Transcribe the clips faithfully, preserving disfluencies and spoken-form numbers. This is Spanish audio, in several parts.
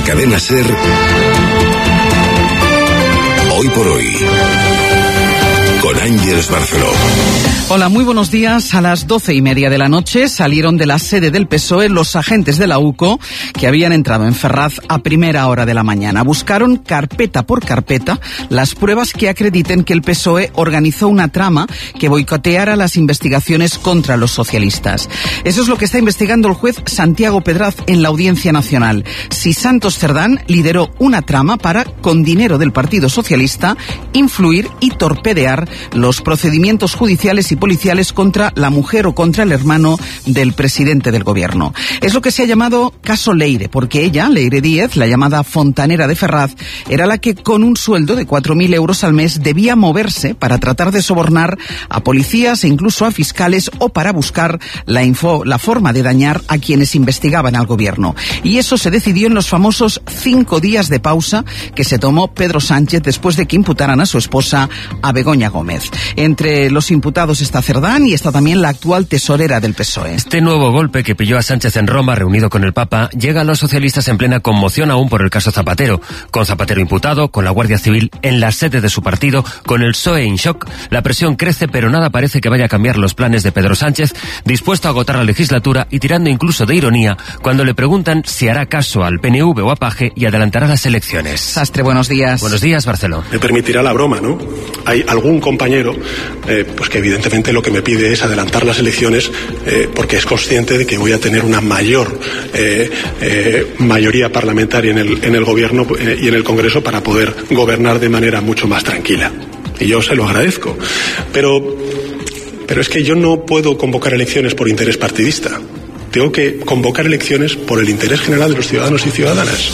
Cadena SER, Hoy por Hoy, con Ángeles Barceló. Hola, muy buenos días. A las doce y media de la noche salieron de la sede del P S O E los agentes de la U C O que habían entrado en Ferraz a primera hora de la mañana. Buscaron carpeta por carpeta las pruebas que acrediten que el P S O E organizó una trama que boicoteara las investigaciones contra los socialistas. Eso es lo que está investigando el juez Santiago Pedraz en la Audiencia Nacional. Si Santos Cerdán lideró una trama para, con dinero del Partido Socialista, influir y torpedear los procedimientos judiciales y policiales contra la mujer o contra el hermano del presidente del gobierno. Es lo que se ha llamado caso Leire, porque ella, Leire Díez, la llamada fontanera de Ferraz, era la que con un sueldo de cuatro mil euros al mes debía moverse para tratar de sobornar a policías e incluso a fiscales o para buscar la, info, la forma de dañar a quienes investigaban al gobierno. Y eso se decidió en los famosos cinco días de pausa que se tomó Pedro Sánchez después de que imputaran a su esposa, a Begoña Gómez. Entre los imputados está Cerdán y está también la actual tesorera del P S O E. Este nuevo golpe que pilló a Sánchez en Roma, reunido con el Papa, llega a los socialistas en plena conmoción aún por el caso Zapatero. Con Zapatero imputado, con la Guardia Civil en la sede de su partido, con el P S O E en shock, la presión crece, pero nada parece que vaya a cambiar los planes de Pedro Sánchez, dispuesto a agotar la legislatura y tirando incluso de ironía cuando le preguntan si hará caso al P N V o a Paje y adelantará las elecciones. Sastre, buenos días. Buenos días, Barceló. Me permitirá la broma, ¿no? Hay algún compañero eh, pues que evidentemente lo que me pide es adelantar las elecciones eh, porque es consciente de que voy a tener una mayor eh, eh, mayoría parlamentaria en el, en el gobierno eh, y en el Congreso para poder gobernar de manera mucho más tranquila. Y yo se lo agradezco. Pero, pero es que yo no puedo convocar elecciones por interés partidista. Tengo que convocar elecciones por el interés general de los ciudadanos y ciudadanas.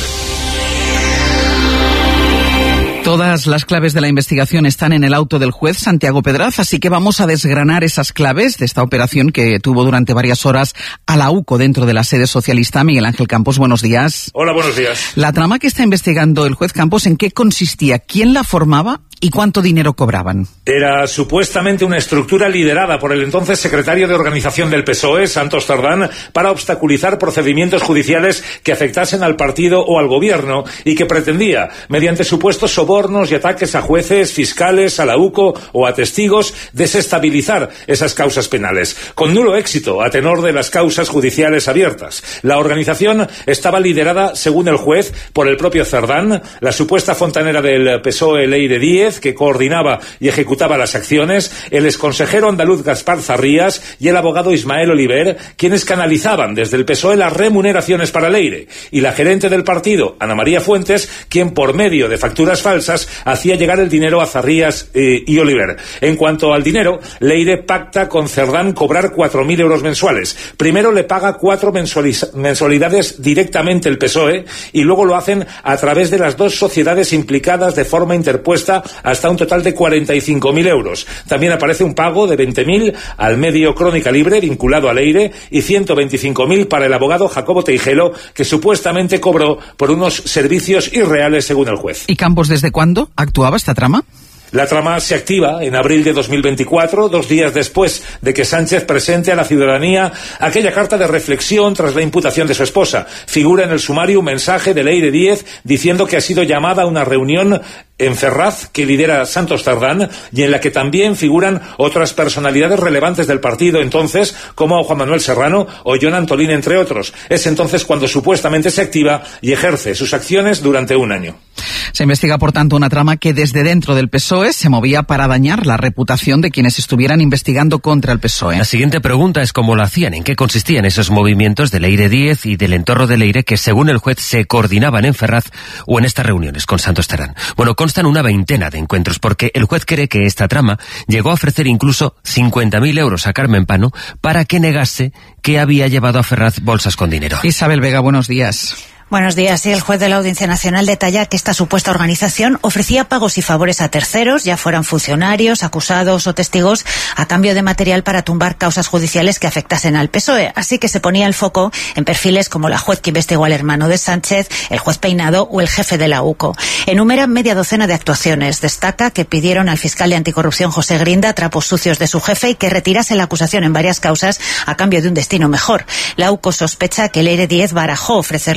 Todas las claves de la investigación están en el auto del juez Santiago Pedraz, así que vamos a desgranar esas claves de esta operación que tuvo durante varias horas a la U C O dentro de la sede socialista. Miguel Ángel Campos, buenos días. Hola, buenos días. La trama que está investigando el juez Campos, ¿en qué consistía? ¿Quién la formaba? ¿Y cuánto dinero cobraban? Era supuestamente una estructura liderada por el entonces secretario de Organización del P S O E, Santos Cerdán, para obstaculizar procedimientos judiciales que afectasen al partido o al gobierno y que pretendía, mediante supuestos sobornos y ataques a jueces, fiscales, a la U C O o a testigos, desestabilizar esas causas penales, con nulo éxito a tenor de las causas judiciales abiertas. La organización estaba liderada, según el juez, por el propio Cerdán, la supuesta fontanera del P S O E, Leire Díez, que coordinaba y ejecutaba las acciones, el exconsejero andaluz Gaspar Zarrías y el abogado Ismael Oliver, quienes canalizaban desde el P S O E las remuneraciones para Leire, y la gerente del partido, Ana María Fuentes, quien por medio de facturas falsas hacía llegar el dinero a Zarrías eh, y Oliver. En cuanto al dinero, Leire pacta con Cerdán cobrar cuatro mil euros mensuales. Primero le paga cuatro mensualidades directamente el P S O E y luego lo hacen a través de las dos sociedades implicadas de forma interpuesta hasta un total de cuarenta y cinco mil euros. También aparece un pago de veinte mil al medio Crónica Libre vinculado a Leire y ciento veinticinco mil para el abogado Jacobo Teijelo, que supuestamente cobró por unos servicios irreales según el juez. ¿Y Campos desde cuándo actuaba esta trama? La trama se activa en abril de dos mil veinticuatro, dos días después de que Sánchez presente a la ciudadanía aquella carta de reflexión tras la imputación de su esposa. Figura en el sumario un mensaje de Leire Díez diciendo que ha sido llamada a una reunión en Ferraz que lidera Santos Cerdán y en la que también figuran otras personalidades relevantes del partido entonces, como Juan Manuel Serrano o Jon Antolín, entre otros. Es entonces cuando supuestamente se activa y ejerce sus acciones durante un año. Se investiga, por tanto, una trama que desde dentro del P S O E se movía para dañar la reputación de quienes estuvieran investigando contra el P S O E. La siguiente pregunta es cómo lo hacían, en qué consistían esos movimientos de Leire Díez y del entorno de Leire que, según el juez, se coordinaban en Ferraz o en estas reuniones con Santos Cerdán. Bueno, constan una veintena de encuentros porque el juez cree que esta trama llegó a ofrecer incluso cincuenta mil euros a Carmen Pano para que negase que había llevado a Ferraz bolsas con dinero. Isabel Vega, buenos días. Buenos días. El juez de la Audiencia Nacional detalla que esta supuesta organización ofrecía pagos y favores a terceros, ya fueran funcionarios, acusados o testigos, a cambio de material para tumbar causas judiciales que afectasen al P S O E. Así que se ponía el foco en perfiles como la juez que investigó al hermano de Sánchez, el juez Peinado o el jefe de la U C O. Enumera media docena de actuaciones. Destaca que pidieron al fiscal de anticorrupción José Grinda trapos sucios de su jefe y que retirase la acusación en varias causas a cambio de un destino mejor. La U C O sospecha que Leire Díez barajó ofrecerle trescientos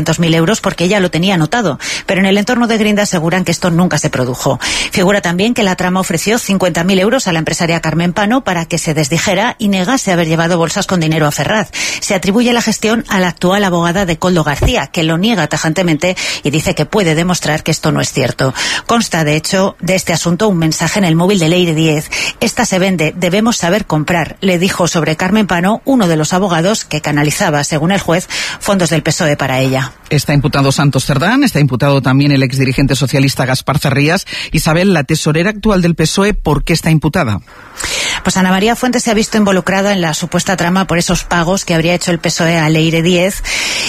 trescientos mil euros porque ella lo tenía anotado, pero en el entorno de Grinda aseguran que esto nunca se produjo. Figura también que la trama ofreció cincuenta mil euros a la empresaria Carmen Pano para que se desdijera y negase haber llevado bolsas con dinero a Ferraz. Se atribuye la gestión a la actual abogada de Koldo García, que lo niega tajantemente y dice que puede demostrar que esto no es cierto. Consta, de hecho, de este asunto un mensaje en el móvil de Leire Díez. Esta se vende, debemos saber comprar, le dijo sobre Carmen Pano uno de los abogados que canalizaba, según el juez, fondos del P S O E para ella. Está imputado Santos Cerdán, está imputado también el exdirigente socialista Gaspar Zarrías. Isabel, la tesorera actual del P S O E, ¿por qué está imputada? Pues Ana María Fuentes se ha visto involucrada en la supuesta trama por esos pagos que habría hecho el P S O E a Leire Díez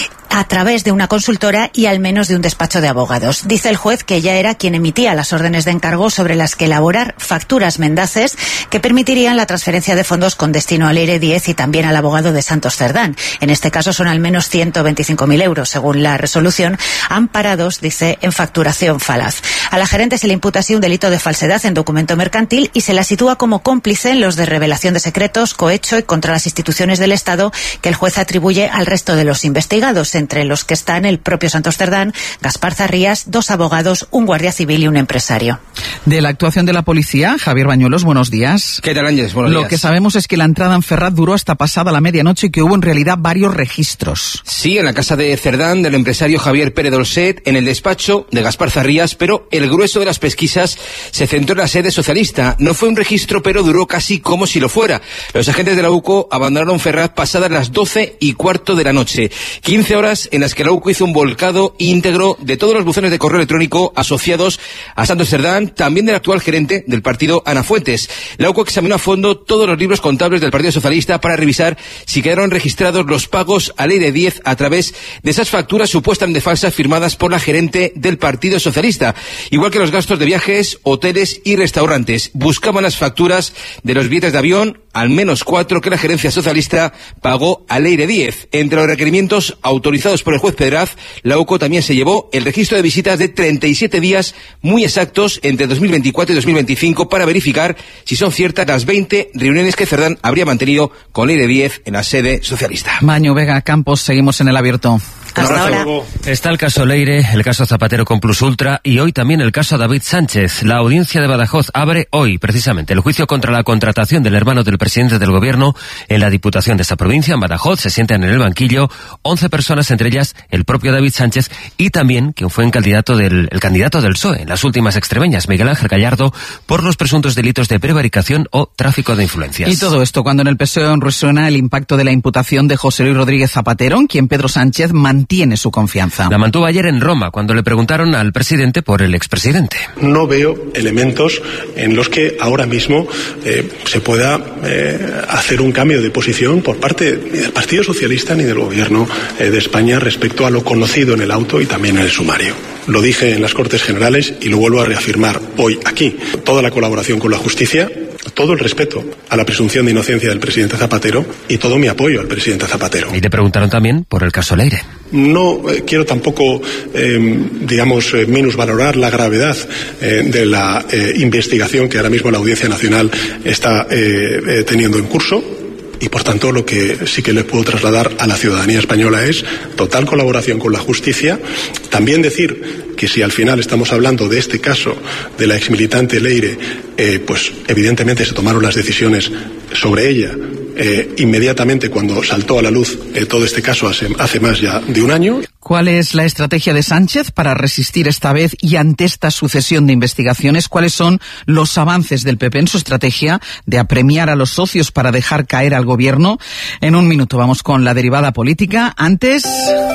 a través de una consultora y al menos de un despacho de abogados. Dice el juez que ella era quien emitía las órdenes de encargo sobre las que elaborar facturas mendaces que permitirían la transferencia de fondos con destino a Leire Díez y también al abogado de Santos Cerdán. En este caso son al menos ciento veinticinco mil euros, según la resolución, amparados, dice, en facturación falaz. A la gerente se le imputa así un delito de falsedad en documento mercantil y se la sitúa como cómplice en los de revelación de secretos, cohecho y contra las instituciones del Estado que el juez atribuye al resto de los investigados, entre los que están el propio Santos Cerdán, Gaspar Zarrías, dos abogados, un guardia civil y un empresario. De la actuación de la policía, Javier Bañuelos, buenos días. ¿Qué tal, Ángeles? Buenos días. Lo que sabemos es que la entrada en Ferraz duró hasta pasada la medianoche y que hubo en realidad varios registros. Sí, en la casa de Cerdán, del empresario Javier Pérez Dolcet, en el despacho de Gaspar Zarrías, pero el grueso de las pesquisas se centró en la sede socialista. No fue un registro, pero duró casi como si lo fuera. Los agentes de la UCO abandonaron Ferraz pasadas las doce y cuarto de la noche. quince horas en las que la UCO hizo un volcado íntegro de todos los buzones de correo electrónico asociados a Santos Cerdán, también del actual gerente del partido, Ana Fuentes. La UCO examinó a fondo todos los libros contables del Partido Socialista para revisar si quedaron registrados los pagos a Leire Díez a través de esas facturas supuestamente falsas firmadas por la gerente del Partido Socialista, igual que los gastos de viajes, hoteles y restaurantes. Buscaban las facturas de los billetes de avión, al menos cuatro que la gerencia socialista pagó a Leire Díez. Entre los requerimientos autorizados por el juez Pedraz, la UCO también se llevó el registro de visitas de treinta y siete días muy exactos entre dos mil veinticuatro y dos mil veinticinco para verificar si son ciertas las veinte reuniones que Cerdán habría mantenido con Leire Díez en la sede socialista. Maño Vega Campos, seguimos en el abierto. Hasta ahora. Está el caso Leire, el caso Zapatero con Plus Ultra y hoy también el caso David Sánchez. La audiencia de Badajoz abre hoy, precisamente, el juicio contra la contratación del hermano del presidente del gobierno en la Diputación de esta provincia. En Badajoz se sientan en el banquillo once personas, entre ellas el propio David Sánchez y también quien fue el candidato del, el candidato del P S O E en las últimas extremeñas, Miguel Ángel Gallardo, por los presuntos delitos de prevaricación o tráfico de influencias. Y todo esto cuando en el P S O E resuena el impacto de la imputación de José Luis Rodríguez Zapatero, en quien Pedro Sánchez mantiene tiene su confianza. La mantuvo ayer en Roma cuando le preguntaron al presidente por el expresidente. No veo elementos en los que ahora mismo eh, se pueda eh, hacer un cambio de posición por parte ni del Partido Socialista ni del Gobierno eh, de España respecto a lo conocido en el auto y también en el sumario. Lo dije en las Cortes Generales y lo vuelvo a reafirmar hoy aquí. Toda la colaboración con la justicia, todo el respeto a la presunción de inocencia del presidente Zapatero y todo mi apoyo al presidente Zapatero. Y le preguntaron también por el caso Leire. No eh, quiero tampoco, eh, digamos, eh, minusvalorar la gravedad eh, de la eh, investigación que ahora mismo la Audiencia Nacional está eh, eh, teniendo en curso. Y, por tanto, lo que sí que le puedo trasladar a la ciudadanía española es total colaboración con la justicia. También decir que si al final estamos hablando de este caso de la exmilitante Leire, eh, pues evidentemente se tomaron las decisiones sobre ella eh, inmediatamente cuando saltó a la luz eh, todo este caso hace, hace más ya de un año. ¿Cuál es la estrategia de Sánchez para resistir esta vez y ante esta sucesión de investigaciones? ¿Cuáles son los avances del P P en su estrategia de apremiar a los socios para dejar caer al gobierno? En un minuto vamos con la derivada política. Antes,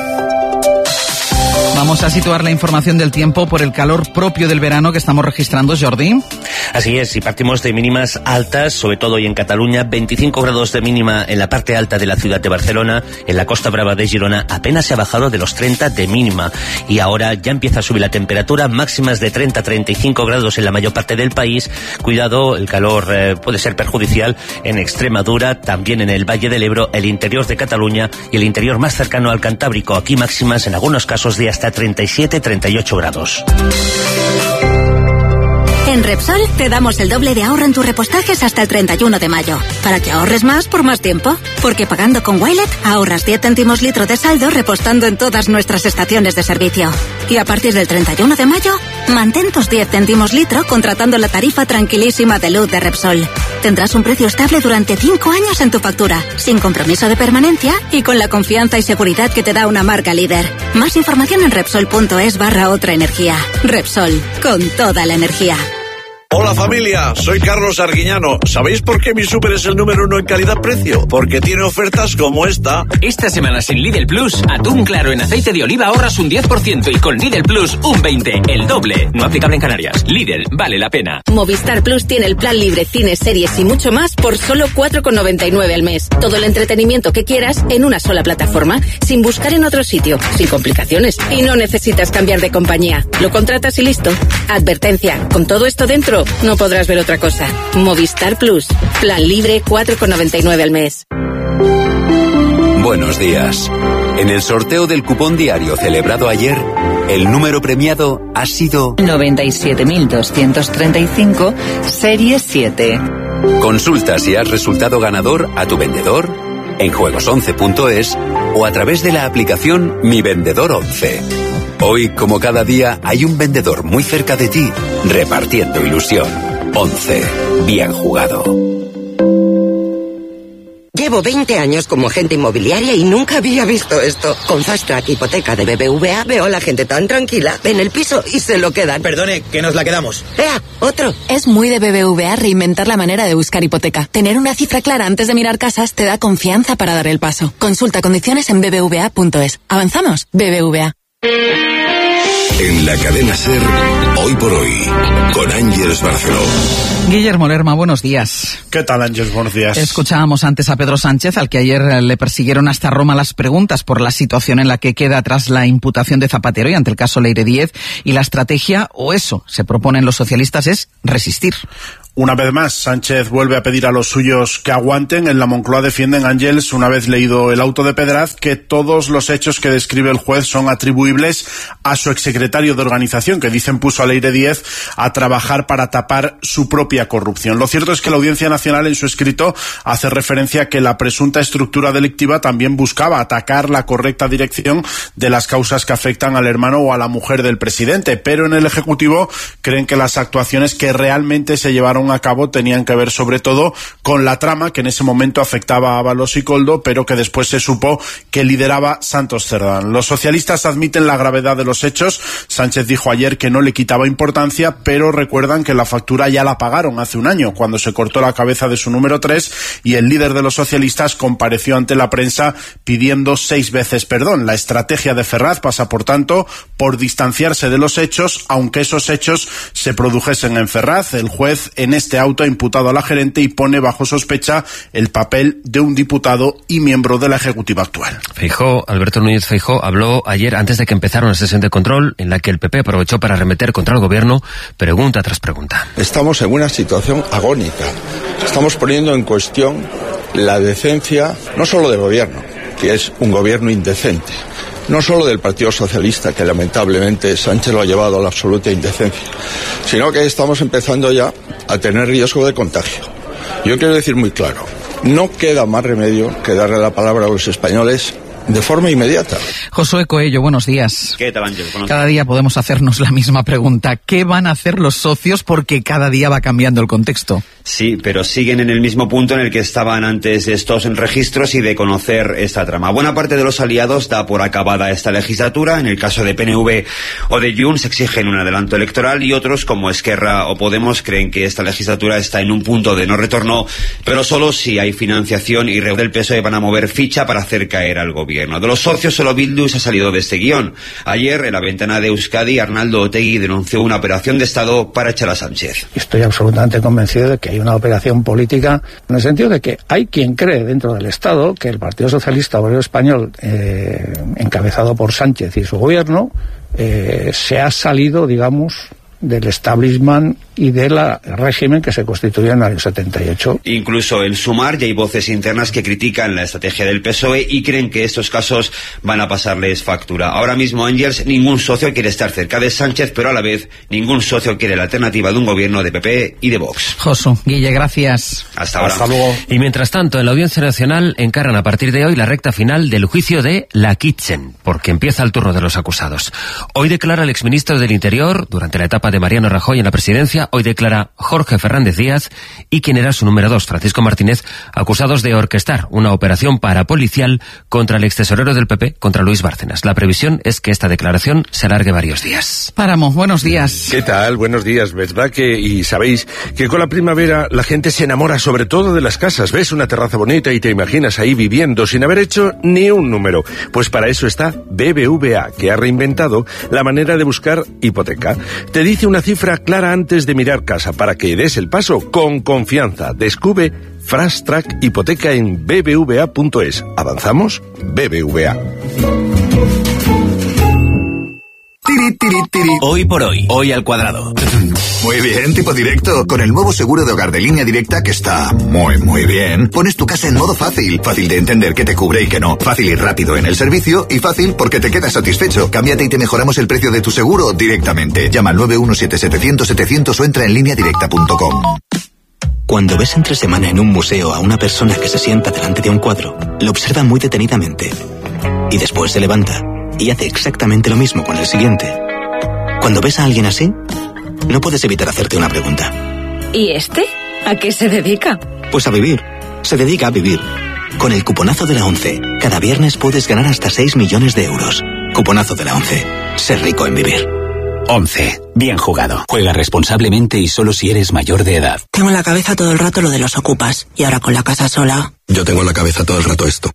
vamos a situar la información del tiempo por el calor propio del verano que estamos registrando, Jordi. Así es, y partimos de mínimas altas, sobre todo hoy en Cataluña, veinticinco grados de mínima en la parte alta de la ciudad de Barcelona, en la Costa Brava de Girona apenas se ha bajado de los treinta de mínima, y ahora ya empieza a subir la temperatura, máximas de treinta a treinta y cinco grados en la mayor parte del país. Cuidado, el calor eh, puede ser perjudicial en Extremadura, también en el Valle del Ebro, el interior de Cataluña y el interior más cercano al Cantábrico, aquí máximas en algunos casos de hasta treinta y siete a treinta y ocho grados. En Repsol te damos el doble de ahorro en tus repostajes hasta el treinta y uno de mayo, para que ahorres más por más tiempo. Porque pagando con Wilet ahorras diez céntimos litro de saldo repostando en todas nuestras estaciones de servicio. Y a partir del treinta y uno de mayo, mantén tus diez céntimos litro contratando la tarifa tranquilísima de luz de Repsol. Tendrás un precio estable durante cinco años en tu factura, sin compromiso de permanencia y con la confianza y seguridad que te da una marca líder. Más información en Repsol.es barra otra energía. Repsol, con toda la energía. Hola familia, soy Carlos Arguiñano. ¿Sabéis por qué mi súper es el número uno en calidad-precio? Porque tiene ofertas como esta. Esta semana sin Lidl Plus, atún claro en aceite de oliva ahorras un diez por ciento y con Lidl Plus un veinte por ciento, el doble. No aplicable en Canarias. Lidl, vale la pena. Movistar Plus tiene el plan libre, cines, series y mucho más por solo cuatro con noventa y nueve al mes. Todo el entretenimiento que quieras en una sola plataforma, sin buscar en otro sitio, sin complicaciones. Y no necesitas cambiar de compañía. Lo contratas y listo. Advertencia, con todo esto dentro, no podrás ver otra cosa. Movistar Plus. Plan libre cuatro con noventa y nueve al mes. Buenos días. En el sorteo del cupón diario celebrado ayer, el número premiado ha sido noventa y siete mil doscientos treinta y cinco, serie siete. Consulta si has resultado ganador a tu vendedor, en juegos once punto es o a través de la aplicación Mi Vendedor once. Hoy, como cada día, hay un vendedor muy cerca de ti, repartiendo ilusión. once. Bien jugado. Llevo veinte años como agente inmobiliaria y nunca había visto esto. Con Fast Track Hipoteca de B B V A veo a la gente tan tranquila. Ven el piso y se lo quedan. Perdone, que nos la quedamos. ¡Ea! ¡Otro! Es muy de B B V A reinventar la manera de buscar hipoteca. Tener una cifra clara antes de mirar casas te da confianza para dar el paso. Consulta condiciones en b b v a punto es. ¿Avanzamos? B B V A. En la cadena SER, Hoy por Hoy, con Ángeles Barceló. Guillermo Lerma, buenos días. ¿Qué tal, Ángeles? Buenos días. Escuchábamos antes a Pedro Sánchez, al que ayer le persiguieron hasta Roma las preguntas por la situación en la que queda tras la imputación de Zapatero y ante el caso Leire Díez, y la estrategia, o eso se proponen los socialistas, es resistir. Una vez más, Sánchez vuelve a pedir a los suyos que aguanten. En la Moncloa defienden, Ángeles, una vez leído el auto de Pedraz, que todos los hechos que describe el juez son atribuibles a su exsecretario de organización, que dicen puso a Leire Díez a trabajar para tapar su propia corrupción. Lo cierto es que la Audiencia Nacional en su escrito hace referencia a que la presunta estructura delictiva también buscaba atacar la correcta dirección de las causas que afectan al hermano o a la mujer del presidente, pero en el Ejecutivo creen que las actuaciones que realmente se llevaron a cabo tenían que ver sobre todo con la trama que en ese momento afectaba a Ábalos y Koldo, pero que después se supo que lideraba Santos Cerdán. Los socialistas admiten la gravedad de los hechos. Sánchez dijo ayer que no le quitaba importancia, pero recuerdan que la factura ya la pagaron hace un año, cuando se cortó la cabeza de su número tres, y el líder de los socialistas compareció ante la prensa pidiendo seis veces perdón. La estrategia de Ferraz pasa, por tanto, por distanciarse de los hechos, aunque esos hechos se produjesen en Ferraz. El juez en este auto ha imputado a la gerente y pone bajo sospecha el papel de un diputado y miembro de la ejecutiva actual. Feijóo, Alberto Núñez Feijóo, habló ayer antes de que empezara una sesión de control en la que el P P aprovechó para arremeter contra el gobierno, pregunta tras pregunta. Estamos en una situación agónica. Estamos poniendo en cuestión la decencia, no solo del gobierno, que es un gobierno indecente, no solo del Partido Socialista, que lamentablemente Sánchez lo ha llevado a la absoluta indecencia, sino que estamos empezando ya a tener riesgo de contagio. Yo quiero decir muy claro, no queda más remedio que darle la palabra a los españoles de forma inmediata. Josué Coello, buenos días. ¿Qué tal, Ángel? Cada día podemos hacernos la misma pregunta. ¿Qué van a hacer los socios? Porque cada día va cambiando el contexto. Sí, pero siguen en el mismo punto en el que estaban antes de estos registros y de conocer esta trama. Buena parte de los aliados da por acabada esta legislatura. En el caso de P N V o de Junts exigen un adelanto electoral y otros, como Esquerra o Podemos, creen que esta legislatura está en un punto de no retorno, pero solo si hay financiación y del P S O E van a mover ficha para hacer caer al gobierno. De los socios, solo Bildu se ha salido de este guión. Ayer, en la ventana de Euskadi, Arnaldo Otegi denunció una operación de Estado para echar a Sánchez. Estoy absolutamente convencido de que hay una operación política, en el sentido de que hay quien cree dentro del Estado que el Partido Socialista Obrero Español, eh, encabezado por Sánchez y su gobierno, eh, se ha salido, digamos, del establishment y del régimen que se constituyó en el año setenta y ocho. Incluso en Sumar ya hay voces internas que critican la estrategia del P S O E y creen que estos casos van a pasarles factura. Ahora mismo, Ángels, ningún socio quiere estar cerca de Sánchez, pero a la vez ningún socio quiere la alternativa de un gobierno de P P y de Vox. Josu, Guille, gracias. Hasta ahora. Hasta luego. Y mientras tanto, en la Audiencia Nacional encaran a partir de hoy la recta final del juicio de La Kitchen, porque empieza el turno de los acusados. Hoy declara el exministro del Interior, durante la etapa de Mariano Rajoy en la presidencia, hoy declara Jorge Fernández Díaz y quien era su número dos, Francisco Martínez, acusados de orquestar una operación parapolicial contra el extesorero del P P, contra Luis Bárcenas. La previsión es que esta declaración se alargue varios días. Páramo, buenos días. ¿Qué tal? Buenos días. ¿Verdad que, y sabéis, que con la primavera la gente se enamora sobre todo de las casas? Ves una terraza bonita y te imaginas ahí viviendo sin haber hecho ni un número. Pues para eso está B B V A, que ha reinventado la manera de buscar hipoteca. Te dice una cifra clara antes de mirar casa para que des el paso con confianza. Descubre Fast Track Hipoteca en b b v a punto es. ¿Avanzamos? B B V A. Hoy por hoy, hoy al cuadrado. Muy bien, tipo directo. Con el nuevo seguro de hogar de Línea Directa, que está muy, muy bien, pones tu casa en modo fácil. Fácil de entender qué te cubre y qué no. Fácil y rápido en el servicio y fácil porque te quedas satisfecho. Cámbiate y te mejoramos el precio de tu seguro directamente. Llama al nueve uno siete setecientos setecientos o entra en línea directa punto com. Cuando ves entre semana en un museo a una persona que se sienta delante de un cuadro, lo observa muy detenidamente y después se levanta y hace exactamente lo mismo con el siguiente. Cuando ves a alguien así, no puedes evitar hacerte una pregunta. ¿Y este? ¿A qué se dedica? Pues a vivir. Se dedica a vivir. Con el cuponazo de la ONCE, cada viernes puedes ganar hasta seis millones de euros. Cuponazo de la ONCE. Ser rico en vivir. ONCE. Bien jugado. Juega responsablemente y solo si eres mayor de edad. Tengo en la cabeza todo el rato lo de los ocupas. Y ahora con la casa sola... Yo tengo en la cabeza todo el rato esto.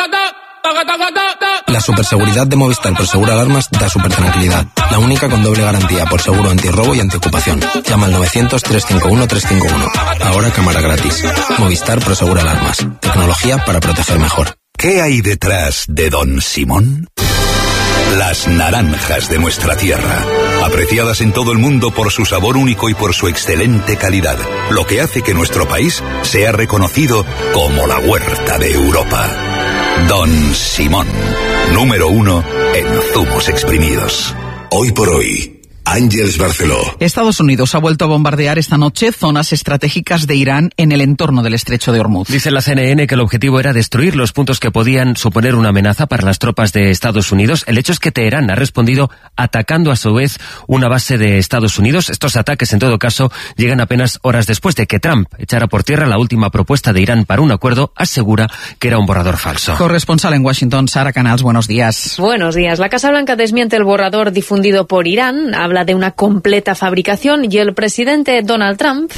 La superseguridad de Movistar por Seguro Alarmas da super tranquilidad. La única con doble garantía por seguro antirrobo y antiocupación. Llama al novecientos, trescientos cincuenta y uno, trescientos cincuenta y uno. Ahora cámara gratis. Movistar por Seguro Alarmas. Tecnología para proteger mejor. ¿Qué hay detrás de Don Simón? Las naranjas de nuestra tierra, apreciadas en todo el mundo por su sabor único y por su excelente calidad, lo que hace que nuestro país sea reconocido como la huerta de Europa. Don Simón, número uno en zumos exprimidos. Hoy por hoy, Ángels Barceló. Estados Unidos ha vuelto a bombardear esta noche zonas estratégicas de Irán en el entorno del estrecho de Hormuz. Dice la C N N que el objetivo era destruir los puntos que podían suponer una amenaza para las tropas de Estados Unidos. El hecho es que Teherán ha respondido atacando a su vez una base de Estados Unidos. Estos ataques, en todo caso, llegan apenas horas después de que Trump echara por tierra la última propuesta de Irán para un acuerdo. Asegura que era un borrador falso. Corresponsal en Washington, Sara Canals, buenos días. Buenos días. La Casa Blanca desmiente el borrador difundido por Irán. Habla de una completa fabricación y el presidente Donald Trump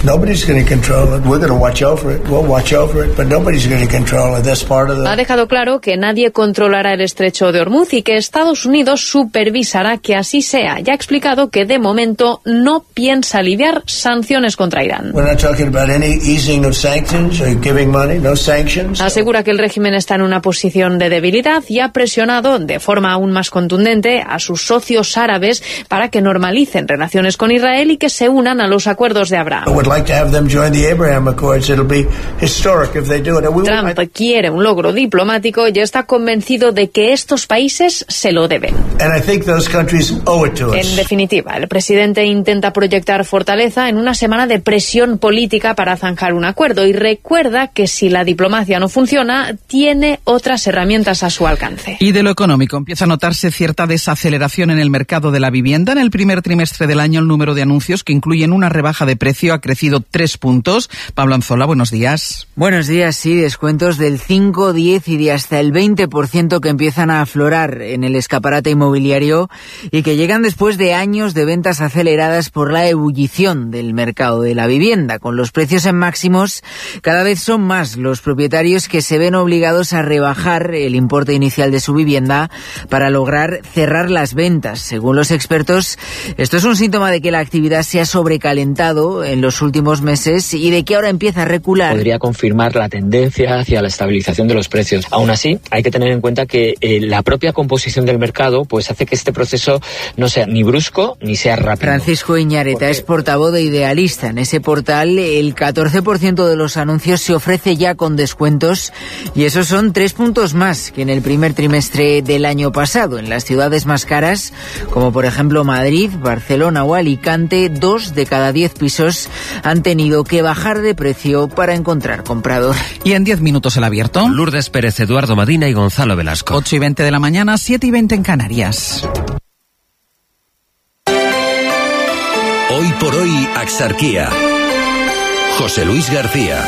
ha dejado claro que nadie controlará el estrecho de Hormuz y que Estados Unidos supervisará que así sea. Ya ha explicado que de momento no piensa aliviar sanciones contra Irán. Asegura que el régimen está en una posición de debilidad y ha presionado de forma aún más contundente a sus socios árabes para que normalicen relaciones con Israel y que se unan a los acuerdos de Abraham. Trump quiere un logro diplomático y está convencido de que estos países se lo deben. En definitiva, el presidente intenta proyectar fortaleza en una semana de presión política para zanjar un acuerdo y recuerda que si la diplomacia no funciona, tiene otras herramientas a su alcance. Y de lo económico, empieza a notarse cierta desaceleración en el mercado de la vivienda. En el primer trimestre del año, el número de anuncios que incluyen una rebaja de precio ha crecido tres puntos. Pablo Anzola, buenos días. Buenos días, sí, descuentos del cinco, diez y de hasta el veinte por ciento que empiezan a aflorar en el escaparate inmobiliario y que llegan después de años de ventas aceleradas por la ebullición del mercado de la vivienda. Con los precios en máximos, cada vez son más los propietarios que se ven obligados a rebajar el importe inicial de su vivienda para lograr cerrar las ventas. Según los expertos, Esto es un síntoma de que la actividad se ha sobrecalentado en los últimos meses y de que ahora empieza a recular. Podría confirmar la tendencia hacia la estabilización de los precios. Aún así, hay que tener en cuenta que eh, la propia composición del mercado pues hace que este proceso no sea ni brusco ni sea rápido. Francisco Iñareta es portavoz de Idealista. En ese portal, el catorce por ciento de los anuncios se ofrece ya con descuentos y esos son tres puntos más que en el primer trimestre del año pasado. En las ciudades más caras, como por ejemplo Madrid, Barcelona o Alicante, dos de cada diez pisos han tenido que bajar de precio para encontrar comprador. Y en diez minutos el abierto. Lourdes Pérez, Eduardo Madina y Gonzalo Velasco. ocho y veinte de la mañana, siete y veinte en Canarias. Hoy por hoy, Axarquía. José Luis García.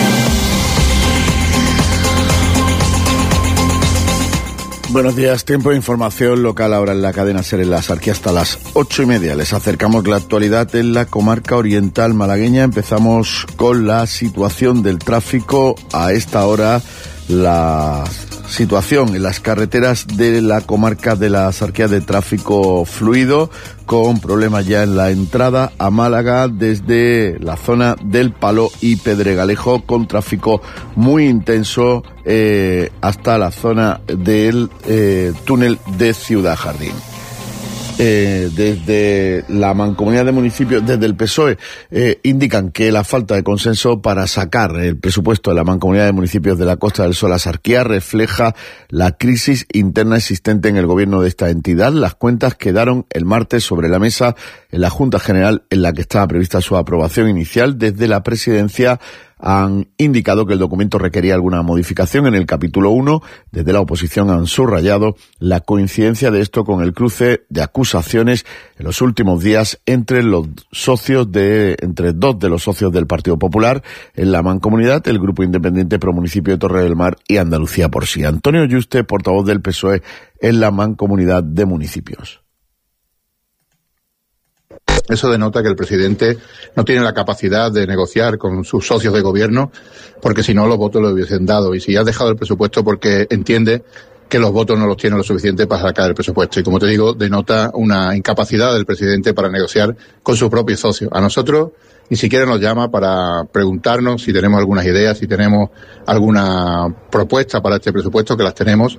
Buenos días, tiempo de información local ahora en la cadena SER en la Axarquía hasta las ocho y media. Les acercamos la actualidad en la comarca oriental malagueña. Empezamos con la situación del tráfico. A esta hora, la situación en las carreteras de la comarca de la Axarquía de tráfico fluido, con problemas ya en la entrada a Málaga desde la zona del Palo y Pedregalejo, con tráfico muy intenso eh, hasta la zona del eh, túnel de Ciudad Jardín. Eh, desde la Mancomunidad de Municipios, desde el P S O E, eh, indican que la falta de consenso para sacar el presupuesto de la Mancomunidad de Municipios de la Costa del Sol Axarquía refleja la crisis interna existente en el gobierno de esta entidad. Las cuentas quedaron el martes sobre la mesa en la Junta General, en la que estaba prevista su aprobación inicial. Desde la Presidencia han indicado que el documento requería alguna modificación en el capítulo uno. Desde la oposición han subrayado la coincidencia de esto con el cruce de acusaciones en los últimos días entre los socios de, entre dos de los socios del Partido Popular en la Mancomunidad, el Grupo Independiente Pro Municipio de Torre del Mar y Andalucía por sí. Antonio Yuste, portavoz del P S O E en la Mancomunidad de Municipios. Eso denota que el presidente no tiene la capacidad de negociar con sus socios de gobierno, porque si no los votos lo hubiesen dado. Y si ha dejado el presupuesto porque entiende que los votos no los tiene lo suficiente para sacar el presupuesto. Y como te digo, denota una incapacidad del presidente para negociar con sus propios socios. A nosotros ni siquiera nos llama para preguntarnos si tenemos algunas ideas, si tenemos alguna propuesta para este presupuesto, que las tenemos.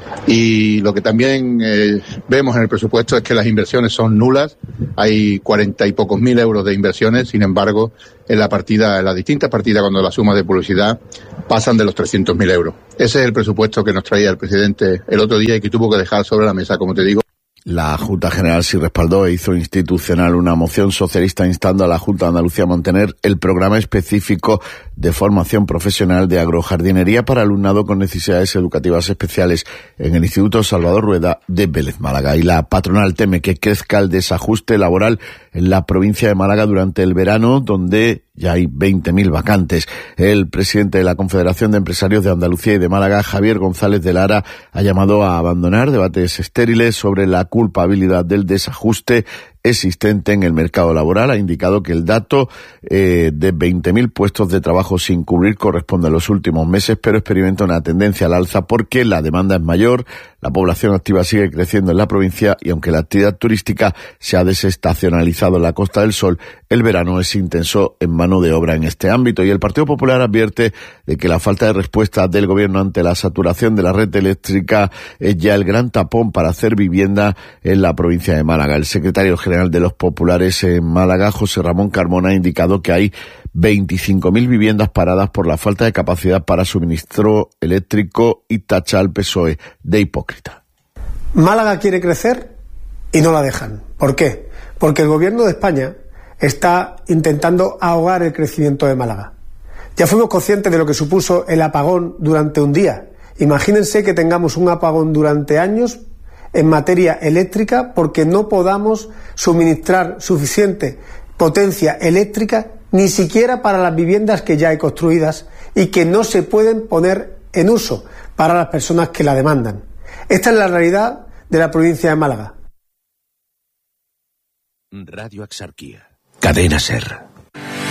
Y lo que también eh, vemos en el presupuesto es que las inversiones son nulas. Hay cuarenta y pocos mil euros de inversiones, sin embargo, en la partida, en las distintas partidas, cuando las sumas de publicidad pasan de los trescientos mil euros. Ese es el presupuesto que nos traía el presidente el otro día y que tuvo que dejar sobre la mesa, como te digo. La Junta General sí respaldó e hizo institucional una moción socialista instando a la Junta de Andalucía a mantener el programa específico de formación profesional de agrojardinería para alumnado con necesidades educativas especiales en el Instituto Salvador Rueda de Vélez, Málaga. Y la patronal teme que crezca el desajuste laboral en la provincia de Málaga durante el verano, donde ya hay veinte mil vacantes. El presidente de la Confederación de Empresarios de Andalucía y de Málaga, Javier González de Lara, ha llamado a abandonar debates estériles sobre la culpabilidad del desajuste existente en el mercado laboral. Ha indicado que el dato eh, de veinte mil puestos de trabajo sin cubrir corresponde a los últimos meses, pero experimenta una tendencia al alza porque la demanda es mayor, la población activa sigue creciendo en la provincia y aunque la actividad turística se ha desestacionalizado en la Costa del Sol, el verano es intenso en mano de obra en este ámbito. Y el Partido Popular advierte de que la falta de respuesta del gobierno ante la saturación de la red eléctrica es ya el gran tapón para hacer vivienda en la provincia de Málaga. El secretario general de los populares en Málaga, José Ramón Carmona, ha indicado que hay veinticinco mil viviendas paradas por la falta de capacidad para suministro eléctrico y tacha al P S O E de hipócrita. Málaga quiere crecer y no la dejan. ¿Por qué? Porque el gobierno de España está intentando ahogar el crecimiento de Málaga. Ya fuimos conscientes de lo que supuso el apagón durante un día. Imagínense que tengamos un apagón durante años en materia eléctrica porque no podamos suministrar suficiente potencia eléctrica ni siquiera para las viviendas que ya hay construidas y que no se pueden poner en uso para las personas que la demandan. Esta es la realidad de la provincia de Málaga. Radio Axarquía. Cadena SER.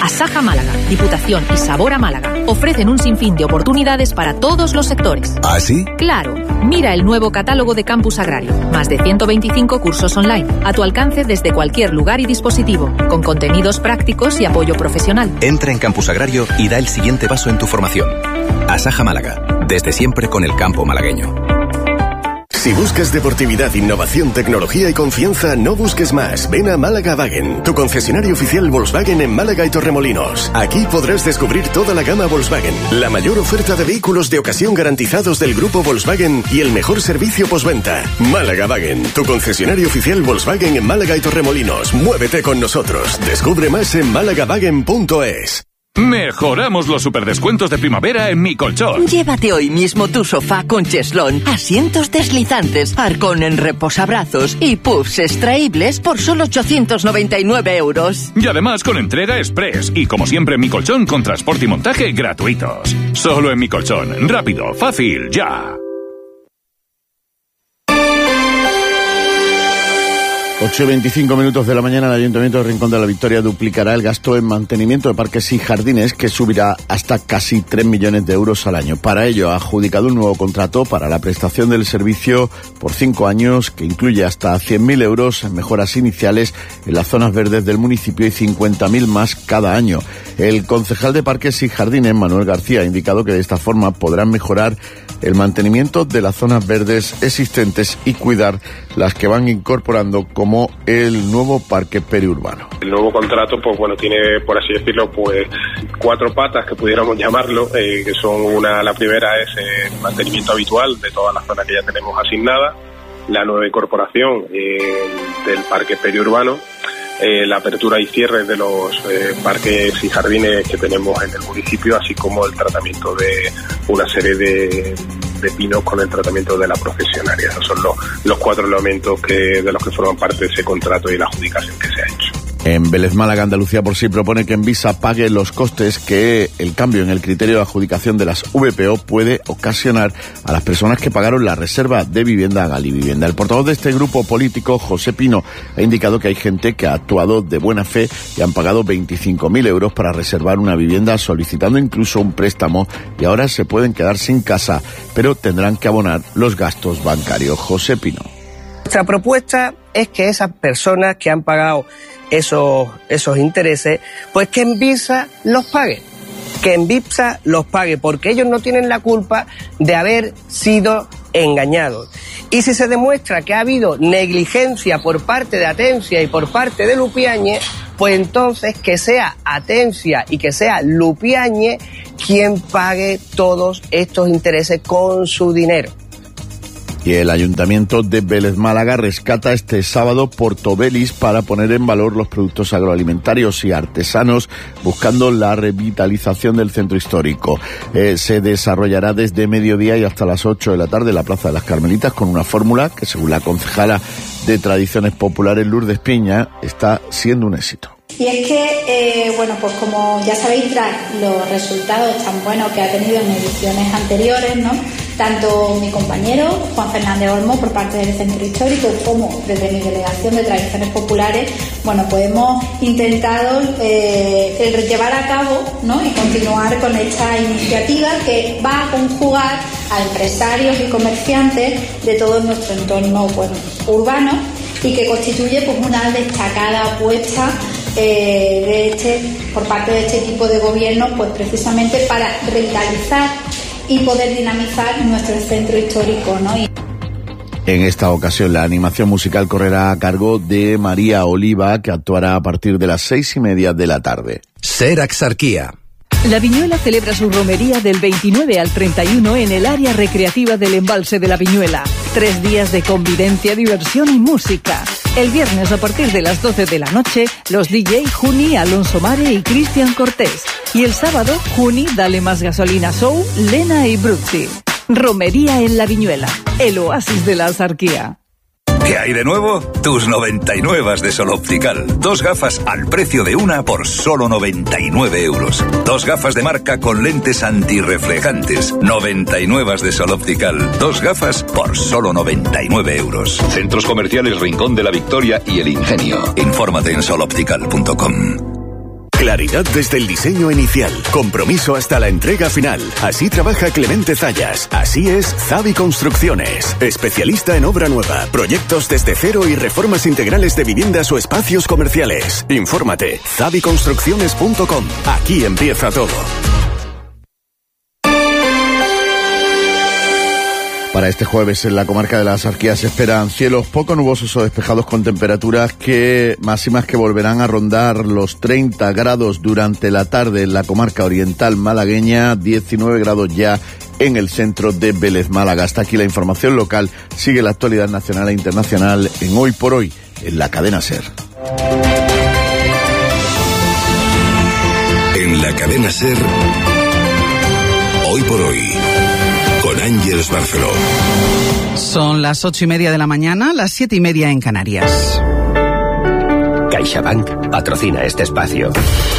Asaja Málaga, Diputación y Sabor a Málaga ofrecen un sinfín de oportunidades para todos los sectores. ¿Ah, sí? Claro. Mira el nuevo catálogo de Campus Agrario. Más de ciento veinticinco cursos online, a tu alcance desde cualquier lugar y dispositivo, con contenidos prácticos y apoyo profesional. Entra en Campus Agrario y da el siguiente paso en tu formación. Asaja Málaga, desde siempre con el campo malagueño. Si buscas deportividad, innovación, tecnología y confianza, no busques más. Ven a Málaga Wagen, tu concesionario oficial Volkswagen en Málaga y Torremolinos. Aquí podrás descubrir toda la gama Volkswagen, la mayor oferta de vehículos de ocasión garantizados del grupo Volkswagen y el mejor servicio postventa. Málaga Wagen, tu concesionario oficial Volkswagen en Málaga y Torremolinos. Muévete con nosotros. Descubre más en málaga wagen punto es. Mejoramos los superdescuentos de primavera en Mi Colchón. Llévate hoy mismo tu sofá con cheslón, asientos deslizantes, arcón en reposabrazos y puffs extraíbles por solo ochocientos noventa y nueve euros. Y además con entrega express y como siempre en Mi Colchón con transporte y montaje gratuitos. Solo en Mi Colchón. Rápido, fácil, ya. ocho y veinticinco minutos de la mañana, el Ayuntamiento de Rincón de la Victoria duplicará el gasto en mantenimiento de parques y jardines, que subirá hasta casi tres millones de euros al año. Para ello ha adjudicado un nuevo contrato para la prestación del servicio por cinco años, que incluye hasta cien mil euros en mejoras iniciales en las zonas verdes del municipio y cincuenta mil más cada año. El concejal de Parques y Jardines, Manuel García, ha indicado que de esta forma podrán mejorar el mantenimiento de las zonas verdes existentes y cuidar las que van incorporando, como el nuevo parque periurbano. El nuevo contrato, pues bueno, tiene, por así decirlo, pues cuatro patas que pudiéramos llamarlo, eh, que son una, la primera es el mantenimiento habitual de todas las zonas que ya tenemos asignadas, la nueva incorporación eh, del parque periurbano, eh, la apertura y cierre de los eh, parques y jardines que tenemos en el municipio, así como el tratamiento de una serie de, de pinos con el tratamiento de la procesionaria. Esos son los, los cuatro elementos que, de los que forman parte de ese contrato y la adjudicación que se ha hecho. En Vélez Málaga, Andalucía por sí propone que Envisa pague los costes que el cambio en el criterio de adjudicación de las V P O puede ocasionar a las personas que pagaron la reserva de vivienda a Galivivienda. El portavoz de este grupo político, José Pino, ha indicado que hay gente que ha actuado de buena fe y han pagado veinticinco mil euros para reservar una vivienda, solicitando incluso un préstamo, y ahora se pueden quedar sin casa, pero tendrán que abonar los gastos bancarios. José Pino. Nuestra propuesta es que esas personas que han pagado esos, esos intereses, pues que Envisa los pague, que Envisa los pague, porque ellos no tienen la culpa de haber sido engañados. Y si se demuestra que ha habido negligencia por parte de Atencia y por parte de Lupiáñez, pues entonces que sea Atencia y que sea Lupiáñez quien pague todos estos intereses con su dinero. Y el Ayuntamiento de Vélez Málaga rescata este sábado Portobelis para poner en valor los productos agroalimentarios y artesanos, buscando la revitalización del centro histórico. Eh, se desarrollará desde mediodía y hasta las ocho de la tarde en la Plaza de las Carmelitas, con una fórmula que, según la concejala de Tradiciones Populares, Lourdes Piña, está siendo un éxito. Y es que, eh, bueno, pues como ya sabéis, tras los resultados tan buenos que ha tenido en ediciones anteriores, ¿no?, tanto mi compañero Juan Fernández Olmo, por parte del Centro Histórico, como desde mi delegación de Tradiciones Populares, bueno, pues hemos intentado eh, el llevar a cabo, ¿no?, y continuar con esta iniciativa que va a conjugar a empresarios y comerciantes de todo nuestro entorno, bueno, urbano, y que constituye pues una destacada apuesta eh, de este, por parte de este equipo de gobierno, pues precisamente para revitalizar y poder dinamizar nuestro centro histórico, ¿no? Y... En esta ocasión la animación musical correrá a cargo de María Oliva, que actuará a partir de las seis y media de la tarde. Ser Axarquía. La Viñuela celebra su romería del veintinueve al treinta y uno en el área recreativa del Embalse de la Viñuela. Tres días de convivencia, diversión y música. El viernes a partir de las doce de la noche, los D J Juni, Alonso Mare y Cristian Cortés. Y el sábado, Juni, Dale Más Gasolina Show, Lena y Bruzzi. Romería en la Viñuela, el oasis de la Axarquía. ¿Qué hay de nuevo? Tus noventa y nueve de Sol Optical. Dos gafas al precio de una por solo noventa y nueve euros. Dos gafas de marca con lentes antirreflejantes. noventa y nueve de Sol Optical. Dos gafas por solo noventa y nueve euros. Centros Comerciales Rincón de la Victoria y El Ingenio. Infórmate en sol optical punto com. Claridad desde el diseño inicial, compromiso hasta la entrega final. Así trabaja Clemente Zayas. Así es Zavi Construcciones. Especialista en obra nueva, proyectos desde cero y reformas integrales de viviendas o espacios comerciales. Infórmate, zavi construcciones punto com. Aquí empieza todo. Para este jueves en la comarca de la Axarquía se esperan cielos poco nubosos o despejados con temperaturas que máximas que volverán a rondar los treinta grados durante la tarde en la comarca oriental malagueña, diecinueve grados ya en el centro de Vélez, Málaga. Hasta aquí la información local. Sigue la actualidad nacional e internacional en Hoy por Hoy en la cadena SER. En la cadena SER, Hoy por Hoy, con Ángeles Barceló. Son las ocho y media de la mañana, las siete y media en Canarias. CaixaBank patrocina este espacio.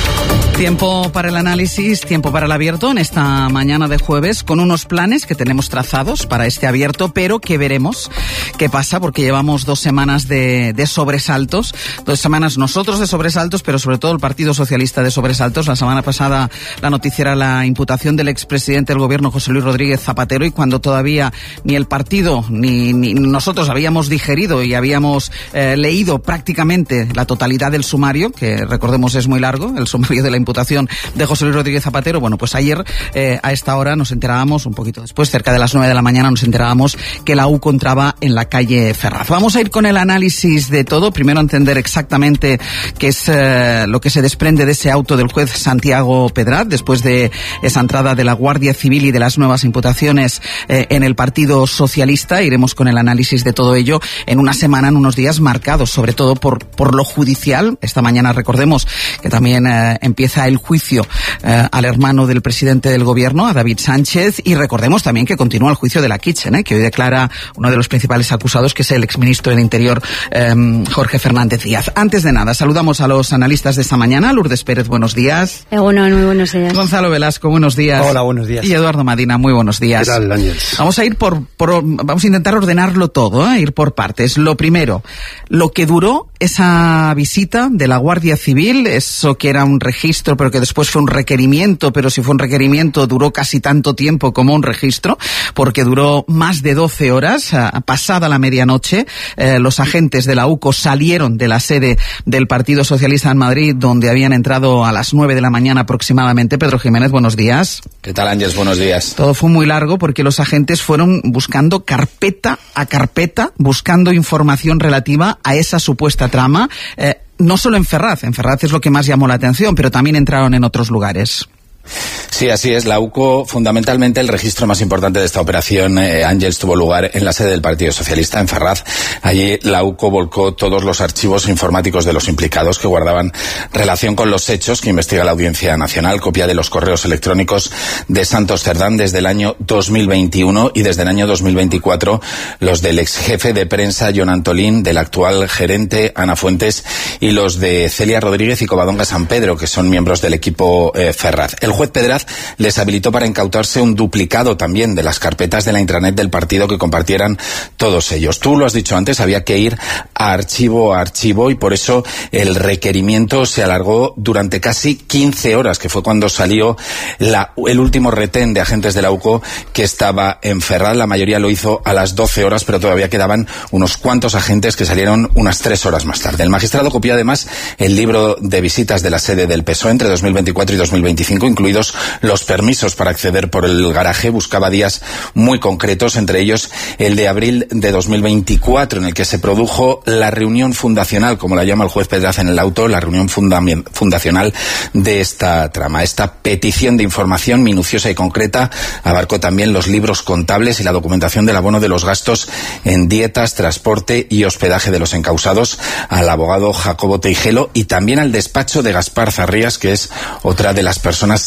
Tiempo para el análisis, tiempo para el abierto en esta mañana de jueves con unos planes que tenemos trazados para este abierto, pero que veremos qué pasa porque llevamos dos semanas de, de sobresaltos, dos semanas nosotros de sobresaltos, pero sobre todo el Partido Socialista de sobresaltos. La semana pasada la noticia era la imputación del expresidente del gobierno José Luis Rodríguez Zapatero, y cuando todavía ni el partido ni, ni nosotros habíamos digerido y habíamos eh, leído prácticamente la totalidad del sumario, que recordemos es muy largo, el sumario de la imputación de José Luis Rodríguez Zapatero. Bueno, pues ayer eh, a esta hora nos enterábamos, un poquito después, cerca de las nueve de la mañana, nos enterábamos que la U C O entraba en la calle Ferraz. Vamos a ir con el análisis de todo. Primero entender exactamente qué es eh, lo que se desprende de ese auto del juez Santiago Pedraz después de esa entrada de la Guardia Civil y de las nuevas imputaciones eh, en el Partido Socialista. Iremos con el análisis de todo ello en una semana, en unos días marcados sobre todo por, por lo judicial. Esta mañana recordemos que también eh, empieza el juicio eh, al hermano del presidente del gobierno, a David Sánchez, y recordemos también que continúa el juicio de la Kitchen, eh, que hoy declara uno de los principales acusados, que es el exministro del Interior, eh, Jorge Fernández Díaz. Antes de nada, saludamos a los analistas de esta mañana. Lourdes Pérez, buenos días. Eh, bueno, muy buenos días. Gonzalo Velasco, buenos días. Hola, buenos días. Y Eduardo Madina, muy buenos días. ¿Qué tal, Ángel? Vamos a ir por, por, vamos a intentar ordenarlo todo, eh, ir por partes. Lo primero, lo que duró esa visita de la Guardia Civil, eso que era un registro, pero que después fue un requerimiento, pero si fue un requerimiento duró casi tanto tiempo como un registro, porque duró más de doce horas, pasada la medianoche. Eh, los agentes de la U C O salieron de la sede del Partido Socialista en Madrid, donde habían entrado a las nueve de la mañana aproximadamente. Pedro Jiménez, buenos días. ¿Qué tal, Ángeles? Buenos días. Todo fue muy largo porque los agentes fueron buscando carpeta a carpeta, buscando información relativa a esa supuesta trama. Eh, no solo en Ferraz, en Ferraz es lo que más llamó la atención, pero también entraron en otros lugares. Sí, así es. La U C O, fundamentalmente el registro más importante de esta operación, eh, Ángeles, tuvo lugar en la sede del Partido Socialista, en Ferraz. Allí la U C O volcó todos los archivos informáticos de los implicados que guardaban relación con los hechos que investiga la Audiencia Nacional, copia de los correos electrónicos de Santos Cerdán desde el año dos mil veintiuno y desde el año dos mil veinticuatro los del ex jefe de prensa Jon Antolín, del actual gerente Ana Fuentes y los de Celia Rodríguez y Covadonga San Pedro, que son miembros del equipo eh, Ferraz. El juez Pedraz les habilitó para incautarse un duplicado también de las carpetas de la intranet del partido que compartieran todos ellos. Tú lo has dicho antes, había que ir a archivo a archivo y por eso el requerimiento se alargó durante casi quince horas, que fue cuando salió la, el último retén de agentes de la U C O que estaba en Ferraz. La mayoría lo hizo a las doce horas, pero todavía quedaban unos cuantos agentes que salieron unas tres horas más tarde. El magistrado copió además el libro de visitas de la sede del P S O E entre dos mil veinticuatro y dos mil veinticinco, incluidos los permisos para acceder por el garaje. Buscaba días muy concretos, entre ellos el de abril de dos mil veinticuatro, en el que se produjo la reunión fundacional, como la llama el juez Pedraz en el auto, la reunión fundam- fundacional de esta trama. Esta petición de información minuciosa y concreta abarcó también los libros contables y la documentación del abono de los gastos en dietas, transporte y hospedaje de los encausados al abogado Jacobo Teijelo y también al despacho de Gaspar Zarrías, que es otra de las personas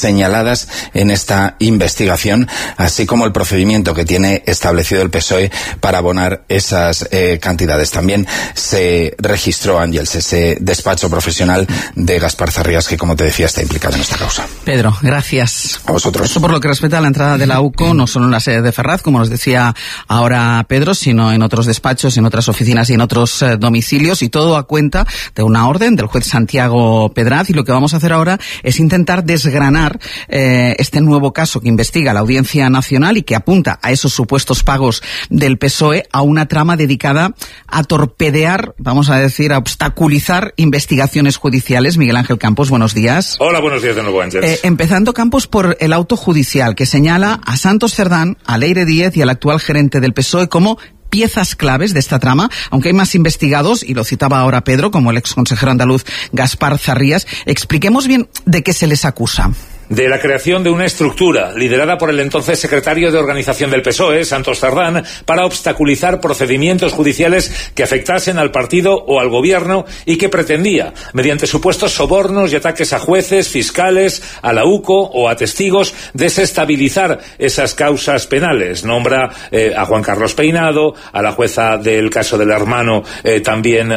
señaladas en esta investigación, así como el procedimiento que tiene establecido el P S O E para abonar esas eh, cantidades. También se registró, Ángels, ese despacho profesional de Gaspar Zarrías, que, como te decía, está implicado en esta causa. Pedro, gracias. A vosotros. Esto por lo que respecta a la entrada de la U C O, no solo en la sede de Ferraz, como nos decía ahora Pedro, sino en otros despachos, en otras oficinas y en otros eh, domicilios, y todo a cuenta de una orden del juez Santiago Pedraz. Y lo que vamos a hacer ahora es intentar desgranar eh, este nuevo caso que investiga la Audiencia Nacional y que apunta a esos supuestos pagos del P S O E, a una trama dedicada a torpedear, vamos a decir, a obstaculizar investigaciones judiciales. Miguel Ángel Campos, buenos días. Hola, buenos días de nuevo, Ángel. Eh, empezando, Campos, por el auto judicial que señala a Santos Cerdán, a Leire Díez y al actual gerente del P S O E como piezas claves de esta trama, aunque hay más investigados, y lo citaba ahora Pedro, como el exconsejero andaluz Gaspar Zarrías. Expliquemos bien de qué se les acusa. De la creación de una estructura liderada por el entonces secretario de Organización del P S O E, Santos Cerdán, para obstaculizar procedimientos judiciales que afectasen al partido o al gobierno y que pretendía, mediante supuestos sobornos y ataques a jueces, fiscales, a la U C O o a testigos, desestabilizar esas causas penales. Nombra eh, a Juan Carlos Peinado, a la jueza del caso del hermano eh, también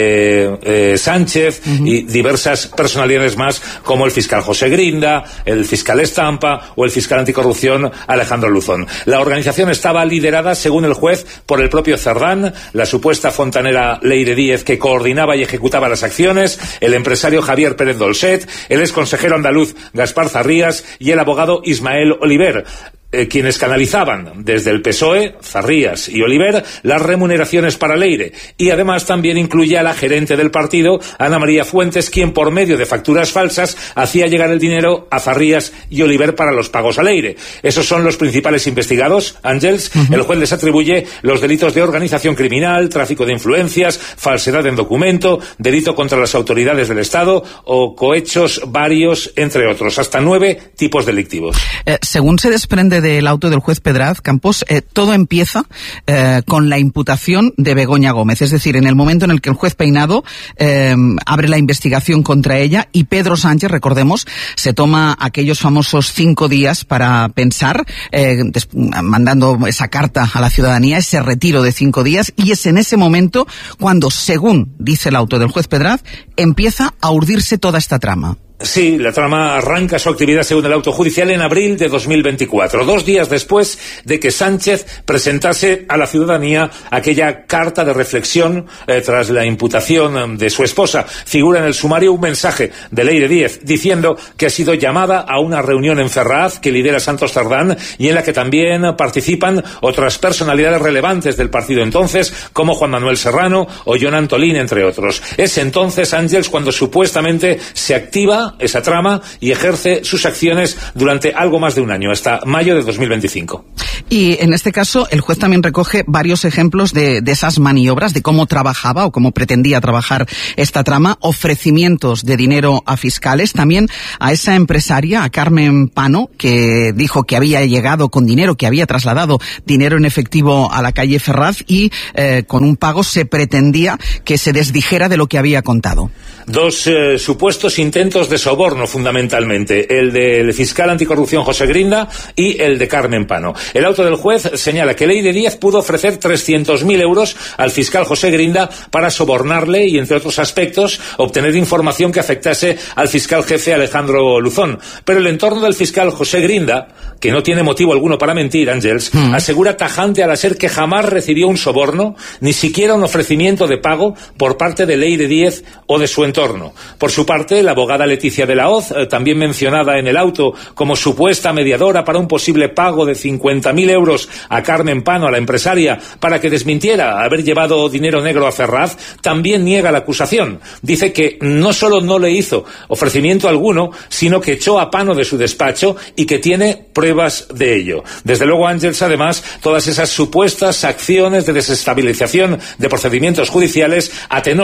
de eh, Sánchez, uh-huh. y diversas personalidades más, como el fiscal José Grinda, el fiscal Estampa o el fiscal anticorrupción Alejandro Luzón. La organización estaba liderada, según el juez, por el propio Cerdán, la supuesta fontanera Leire Díez, que coordinaba y ejecutaba las acciones, el empresario Javier Pérez Dolcet, el exconsejero andaluz Gaspar Zarrías y el abogado Ismael Oliver, Eh, quienes canalizaban desde el P S O E, Zarrías y Oliver, las remuneraciones para Leire. Y además también incluye a la gerente del partido, Ana María Fuentes, quien por medio de facturas falsas hacía llegar el dinero a Zarrías y Oliver para los pagos a Leire. Esos son los principales investigados, Ángels. Uh-huh. El juez les atribuye los delitos de organización criminal, tráfico de influencias, falsedad en documento, delito contra las autoridades del Estado o cohechos varios, entre otros. Hasta nueve tipos delictivos. Eh, según se desprende del auto del juez Pedraz, Campos, eh, todo empieza eh, con la imputación de Begoña Gómez, es decir, en el momento en el que el juez Peinado eh, abre la investigación contra ella, y Pedro Sánchez, recordemos, se toma aquellos famosos cinco días para pensar, eh, des- mandando esa carta a la ciudadanía, ese retiro de cinco días, y es en ese momento cuando, según dice el auto del juez Pedraz, empieza a urdirse toda esta trama. Sí, la trama arranca su actividad, según el auto judicial, en abril de dos mil veinticuatro, dos días después de que Sánchez presentase a la ciudadanía aquella carta de reflexión eh, tras la imputación de su esposa. Figura en el sumario un mensaje de Leire Díez diciendo que ha sido llamada a una reunión en Ferraz que lidera Santos Cerdán y en la que también participan otras personalidades relevantes del partido entonces, como Juan Manuel Serrano o Jon Antolín, entre otros. Es entonces, Ángels, cuando supuestamente se activa esa trama y ejerce sus acciones durante algo más de un año, hasta mayo de dos mil veinticinco. Y en este caso el juez también recoge varios ejemplos de, de esas maniobras, de cómo trabajaba o cómo pretendía trabajar esta trama, ofrecimientos de dinero a fiscales, también a esa empresaria, a Carmen Pano, que dijo que había llegado con dinero, que había trasladado dinero en efectivo a la calle Ferraz, y eh, con un pago se pretendía que se desdijera de lo que había contado. Dos eh, supuestos intentos de soborno, fundamentalmente, el del fiscal anticorrupción José Grinda y el de Carmen Pano. El auto del juez señala que Leire Díez pudo ofrecer trescientos mil euros al fiscal José Grinda para sobornarle y, entre otros aspectos, obtener información que afectase al fiscal jefe Alejandro Luzón. Pero el entorno del fiscal José Grinda, que no tiene motivo alguno para mentir, Ángels, mm. asegura tajante a la SER que jamás recibió un soborno, ni siquiera un ofrecimiento de pago por parte de Leire Díez o de su entorno. Por su parte, la abogada Leticia de la Hoz, eh, también mencionada en el auto como supuesta mediadora para un posible pago de cincuenta mil euros a Carmen Pano, a la empresaria, para que desmintiera haber llevado dinero negro a Ferraz, también niega la acusación. Dice que no solo no le hizo ofrecimiento alguno, sino que echó a Pano de su despacho y que tiene pruebas de ello. Desde luego, Ángels, además, todas esas supuestas acciones de desestabilización de procedimientos judiciales a tenor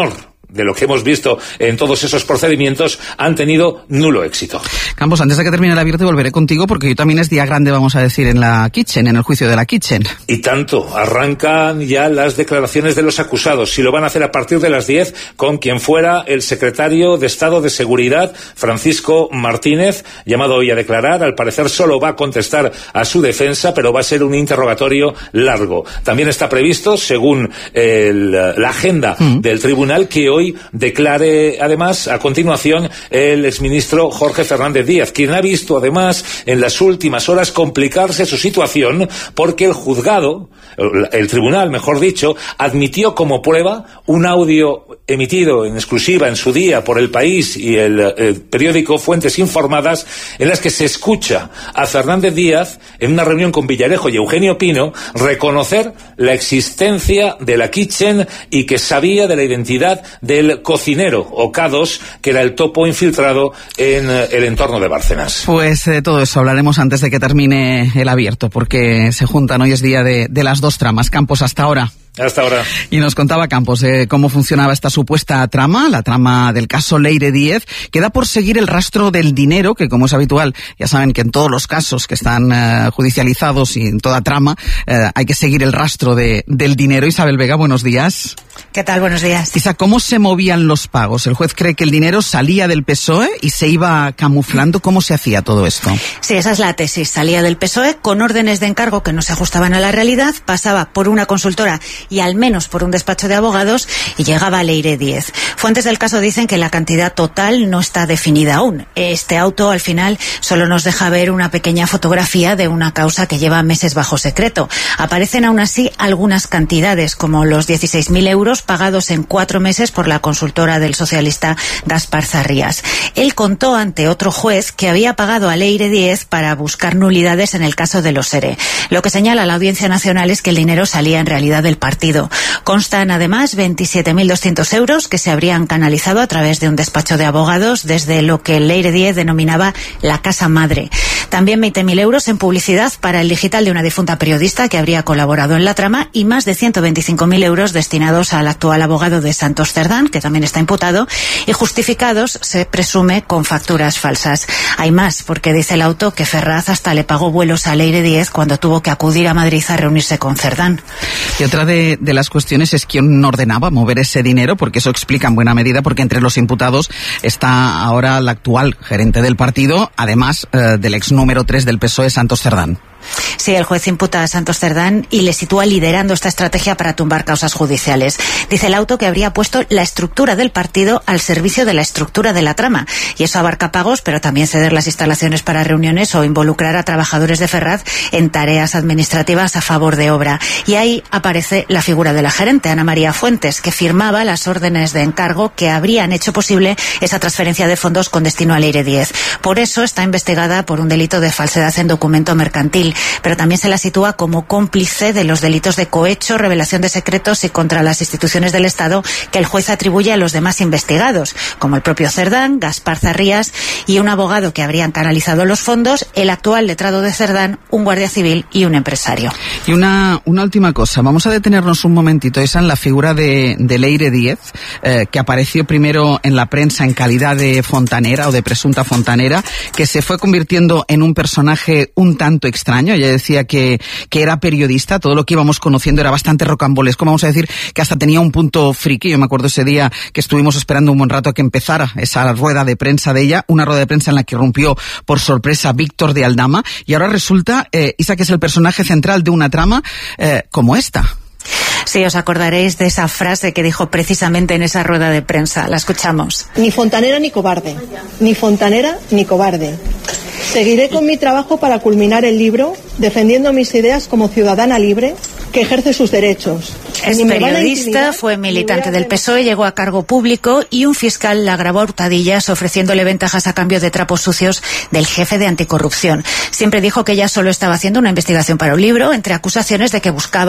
de lo que hemos visto en todos esos procedimientos, han tenido nulo éxito. Campos, antes de que termine el abierto volveré contigo porque hoy también es día grande, vamos a decir, en la Kitchen, en el juicio de la Kitchen. Y tanto, arrancan ya las declaraciones de los acusados. Si lo van a hacer a partir de las diez, con quien fuera el secretario de Estado de Seguridad, Francisco Martínez, llamado hoy a declarar. Al parecer solo va a contestar a su defensa, pero va a ser un interrogatorio largo. También está previsto, según el, la agenda mm. del tribunal, que hoy declare, además, a continuación, el exministro Jorge Fernández Díaz, quien ha visto, además, en las últimas horas complicarse su situación porque el juzgado, el tribunal, mejor dicho, admitió como prueba un audio emitido en exclusiva en su día por El País y el, el periódico Fuentes Informadas, en las que se escucha a Fernández Díaz, en una reunión con Villarejo y Eugenio Pino, reconocer la existencia de la Kitchen y que sabía de la identidad del cocinero Ocados, que era el topo infiltrado en el entorno de Bárcenas. Pues de todo eso hablaremos antes de que termine el abierto, porque se juntan, hoy es día de, de las dos tramas. Campos, hasta ahora. Hasta ahora. Y nos contaba Campos eh, cómo funcionaba esta supuesta trama, la trama del caso Leire Díez, que da por seguir el rastro del dinero, que como es habitual, ya saben que en todos los casos que están eh, judicializados y en toda trama, eh, hay que seguir el rastro de, del dinero. Isabel Vega, buenos días. ¿Qué tal? Buenos días. Isa, ¿cómo se movían los pagos? El juez cree que el dinero salía del P S O E y se iba camuflando. ¿Cómo se hacía todo esto? Sí, esa es la tesis. Salía del P S O E con órdenes de encargo que no se ajustaban a la realidad, pasaba por una consultora y al menos por un despacho de abogados y llegaba a Leire Díez. Fuentes del caso dicen que la cantidad total no está definida aún. Este auto al final solo nos deja ver una pequeña fotografía de una causa que lleva meses bajo secreto. Aparecen aún así algunas cantidades, como los dieciséis mil euros pagados en cuatro meses por la consultora del socialista Gaspar Zarrías. Él contó ante otro juez que había pagado a Leire Díez para buscar nulidades en el caso de los ERE. Lo que señala la Audiencia Nacional es que el dinero salía en realidad del partido. Constan además veintisiete mil doscientos euros que se habrían canalizado a través de un despacho de abogados desde lo que Leire Díez denominaba la casa madre. También veinte mil euros en publicidad para el digital de una difunta periodista que habría colaborado en la trama y más de ciento veinticinco mil euros destinados al actual abogado de Santos Cerdán, que también está imputado, y justificados, se presume, con facturas falsas. Hay más, porque dice el auto que Ferraz hasta le pagó vuelos a Leire Díez cuando tuvo que acudir a Madrid a reunirse con Cerdán. Y otra de, de las cuestiones es quién ordenaba mover ese dinero, porque eso explica en buena medida porque entre los imputados está ahora el actual gerente del partido, además eh, del ex número tres del P S O E, Santos Cerdán. Sí, el juez imputa a Santos Cerdán y le sitúa liderando esta estrategia para tumbar causas judiciales. Dice el auto que habría puesto la estructura del partido al servicio de la estructura de la trama. Y eso abarca pagos, pero también ceder las instalaciones para reuniones o involucrar a trabajadores de Ferraz en tareas administrativas a favor de obra. Y ahí aparece la figura de la gerente, Ana María Fuentes, que firmaba las órdenes de encargo que habrían hecho posible esa transferencia de fondos con destino a Leire Díez. Por eso está investigada por un delito de falsedad en documento mercantil, pero también se la sitúa como cómplice de los delitos de cohecho, revelación de secretos y contra las instituciones del Estado que el juez atribuye a los demás investigados, como el propio Cerdán, Gaspar Zarrías y un abogado que habrían canalizado los fondos, el actual letrado de Cerdán, un guardia civil y un empresario. Y una, una última cosa, vamos a detenernos un momentito, esa en la figura de, de Leire Díez, eh, que apareció primero en la prensa en calidad de fontanera o de presunta fontanera, que se fue convirtiendo en un personaje un tanto extraño. Ella decía que, que era periodista, todo lo que íbamos conociendo era bastante rocambolesco, vamos a decir que hasta tenía un punto friki. Yo me acuerdo ese día que estuvimos esperando un buen rato a que empezara esa rueda de prensa de ella, una rueda de prensa en la que rompió por sorpresa Víctor de Aldama, y ahora resulta, eh, Isa, que es el personaje central de una trama eh, como esta. Sí, os acordaréis de esa frase que dijo precisamente en esa rueda de prensa. La escuchamos. Ni fontanera ni cobarde. Ni fontanera ni cobarde. Seguiré con mi trabajo para culminar el libro, defendiendo mis ideas como ciudadana libre que ejerce sus derechos. Es periodista, fue militante del P S O E, llegó a cargo público y un fiscal la grabó a hurtadillas ofreciéndole ventajas a cambio de trapos sucios del jefe de anticorrupción. Siempre dijo que ella solo estaba haciendo una investigación para un libro, entre acusaciones de que buscaba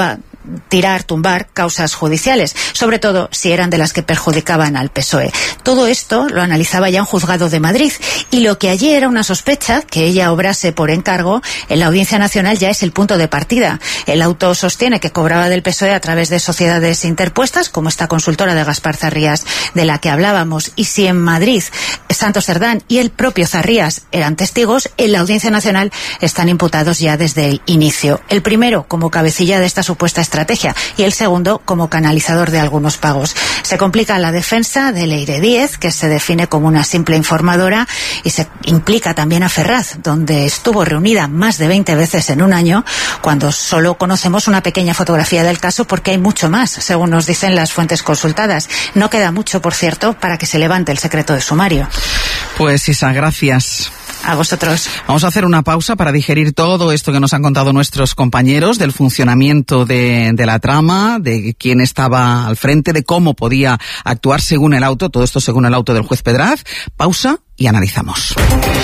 tirar, tumbar causas judiciales, sobre todo si eran de las que perjudicaban al P S O E. Todo esto lo analizaba ya un juzgado de Madrid, y lo que allí era una sospecha, que ella obrase por encargo, en la Audiencia Nacional ya es el punto de partida. El auto sostiene que cobraba del P S O E a través de sociedades interpuestas, como esta consultora de Gaspar Zarrías de la que hablábamos, y si en Madrid Santos Cerdán y el propio Zarrías eran testigos, en la Audiencia Nacional están imputados ya desde el inicio. El primero como cabecilla de esta supuesta estrategia y el segundo como canalizador de algunos pagos. Se complica la defensa de Leire Díez, que se define como una simple informadora, y se implica también a Ferraz, donde estuvo reunida más de veinte veces en un año, cuando solo conocemos una pequeña fotografía del caso, porque hay mucho más, según nos dicen las fuentes consultadas. No queda mucho, por cierto, para que se levante el secreto de sumario. Pues Isa, gracias. A vosotros. Vamos a hacer una pausa para digerir todo esto que nos han contado nuestros compañeros del funcionamiento de, de la trama, de quién estaba al frente, de cómo podía actuar según el auto, todo esto según el auto del juez Pedraz. Pausa y analizamos.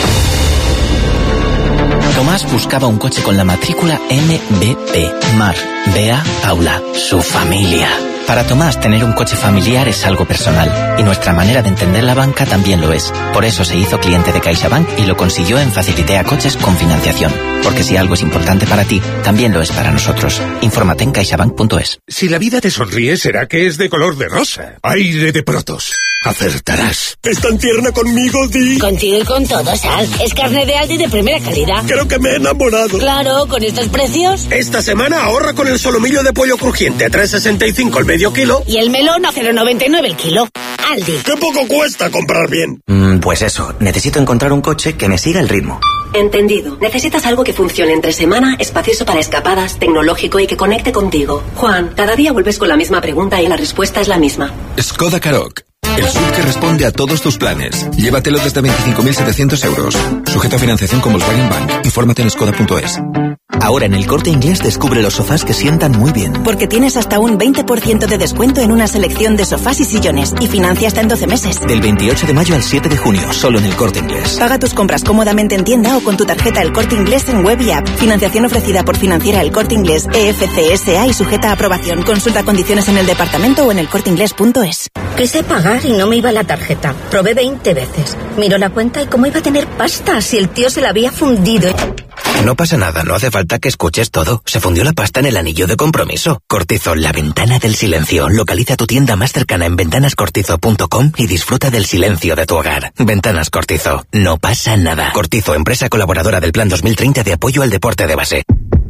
Tomás buscaba un coche con la matrícula M B P, Mar, Bea, Paula, su familia. Para Tomás, tener un coche familiar es algo personal, y nuestra manera de entender la banca también lo es. Por eso se hizo cliente de CaixaBank y lo consiguió en Facilitea Coches con financiación. Porque si algo es importante para ti, también lo es para nosotros. Infórmate en caixabank punto es. Si la vida te sonríe, será que es de color de rosa. Aire de Protos. Acertarás. ¿Es tan tierna conmigo, Di? Contigo y con todo, Sal. Es carne de Aldi de primera calidad. Creo que me he enamorado. Claro, con estos precios. Esta semana ahorra con el solomillo de pollo crujiente a tres sesenta y cinco el medio kilo. Y el melón a cero noventa y nueve el kilo. Aldi. ¡Qué poco cuesta comprar bien! Mm, pues eso, necesito encontrar un coche que me siga el ritmo. Entendido. Necesitas algo que funcione entre semana, espacioso para escapadas, tecnológico y que conecte contigo. Juan, cada día vuelves con la misma pregunta y la respuesta es la misma. Skoda Karoq. El S U V que responde a todos tus planes. Llévatelo desde veinticinco mil setecientos euros. Sujeto a financiación con Volkswagen Bank. Infórmate en skoda punto es. Ahora en El Corte Inglés descubre los sofás que sientan muy bien. Porque tienes hasta un veinte por ciento de descuento en una selección de sofás y sillones. Y financia hasta en doce meses. Del veintiocho de mayo al siete de junio. Solo en El Corte Inglés. Paga tus compras cómodamente en tienda o con tu tarjeta El Corte Inglés en web y app. Financiación ofrecida por Financiera El Corte Inglés E F C S A y sujeta a aprobación. Consulta condiciones en el departamento o en el corte inglés punto es. Quise pagar y no me iba la tarjeta. Probé veinte veces. Miró la cuenta y cómo iba a tener pasta si el tío se la había fundido. No pasa nada, no hace falta que escuches todo. Se fundió la pasta en el anillo de compromiso. Cortizo, la ventana del silencio. Localiza tu tienda más cercana en ventanas cortizo punto com y disfruta del silencio de tu hogar. Ventanas Cortizo, no pasa nada. Cortizo, empresa colaboradora del Plan dos mil treinta de apoyo al deporte de base.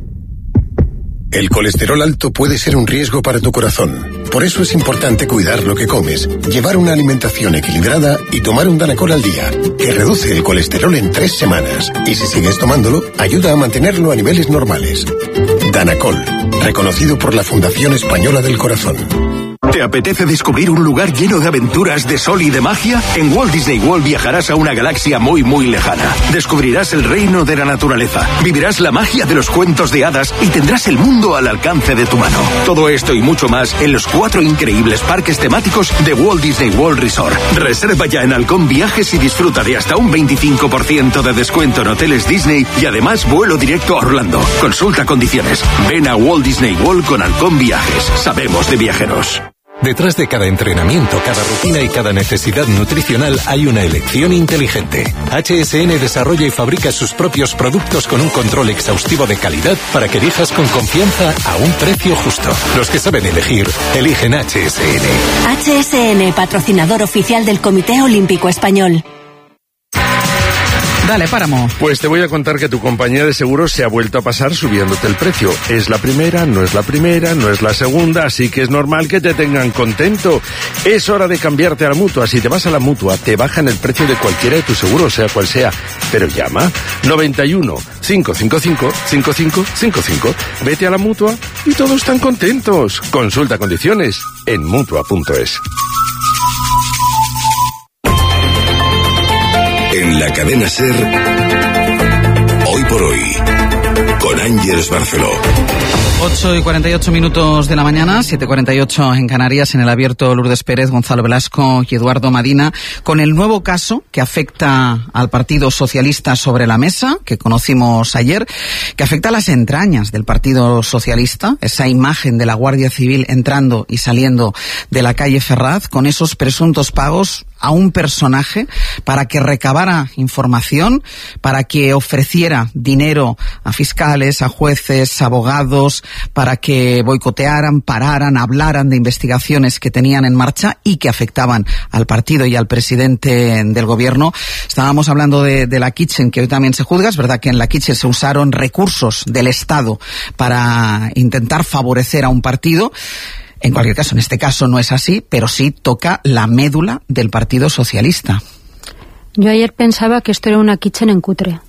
El colesterol alto puede ser un riesgo para tu corazón. Por eso es importante cuidar lo que comes, llevar una alimentación equilibrada y tomar un Danacol al día, que reduce el colesterol en tres semanas. Y si sigues tomándolo, ayuda a mantenerlo a niveles normales. Danacol, reconocido por la Fundación Española del Corazón. ¿Te apetece descubrir un lugar lleno de aventuras, de sol y de magia? En Walt Disney World viajarás a una galaxia muy muy lejana. Descubrirás el reino de la naturaleza, vivirás la magia de los cuentos de hadas y tendrás el mundo al alcance de tu mano. Todo esto y mucho más en los cuatro increíbles parques temáticos de Walt Disney World Resort. Reserva ya en Halcón Viajes y disfruta de hasta un veinticinco por ciento de descuento en hoteles Disney y además vuelo directo a Orlando. Consulta condiciones. Ven a Walt Disney World con Halcón Viajes. Sabemos de viajeros. Detrás de cada entrenamiento, cada rutina y cada necesidad nutricional hay una elección inteligente. H S N desarrolla y fabrica sus propios productos con un control exhaustivo de calidad para que elijas con confianza a un precio justo. Los que saben elegir, eligen H S N. H S N, patrocinador oficial del Comité Olímpico Español. Dale, Páramo. Pues te voy a contar que tu compañía de seguros se ha vuelto a pasar subiéndote el precio. Es la primera, no es la primera, no es la segunda, así que es normal que te tengan contento. Es hora de cambiarte a la Mutua. Si te vas a la Mutua, te bajan el precio de cualquiera de tus seguros, sea cual sea. Pero llama noventa y uno, cinco cinco cinco, cinco cinco cinco cinco. Vete a la Mutua y todos están contentos. Consulta condiciones en mutua punto es. En la cadena SER, hoy por hoy. con Ángeles Barceló. ocho y cuarenta y ocho minutos de la mañana, siete y cuarenta y ocho en Canarias, en el abierto Lourdes Pérez, Gonzalo Velasco y Eduardo Madina, con el nuevo caso que afecta al Partido Socialista sobre la mesa, que conocimos ayer, que afecta a las entrañas del Partido Socialista, esa imagen de la Guardia Civil entrando y saliendo de la calle Ferraz, con esos presuntos pagos a un personaje para que recabara información, para que ofreciera dinero a fiscales, a jueces, abogados, para que boicotearan, pararan, hablaran de investigaciones que tenían en marcha y que afectaban al partido y al presidente del gobierno. Estábamos hablando de, de la Kitchen, que hoy también se juzga. Es verdad que en la Kitchen se usaron recursos del Estado para intentar favorecer a un partido. En cualquier caso, en este caso no es así, pero sí toca la médula del Partido Socialista. Yo ayer pensaba que esto era una Kitchen en cutre.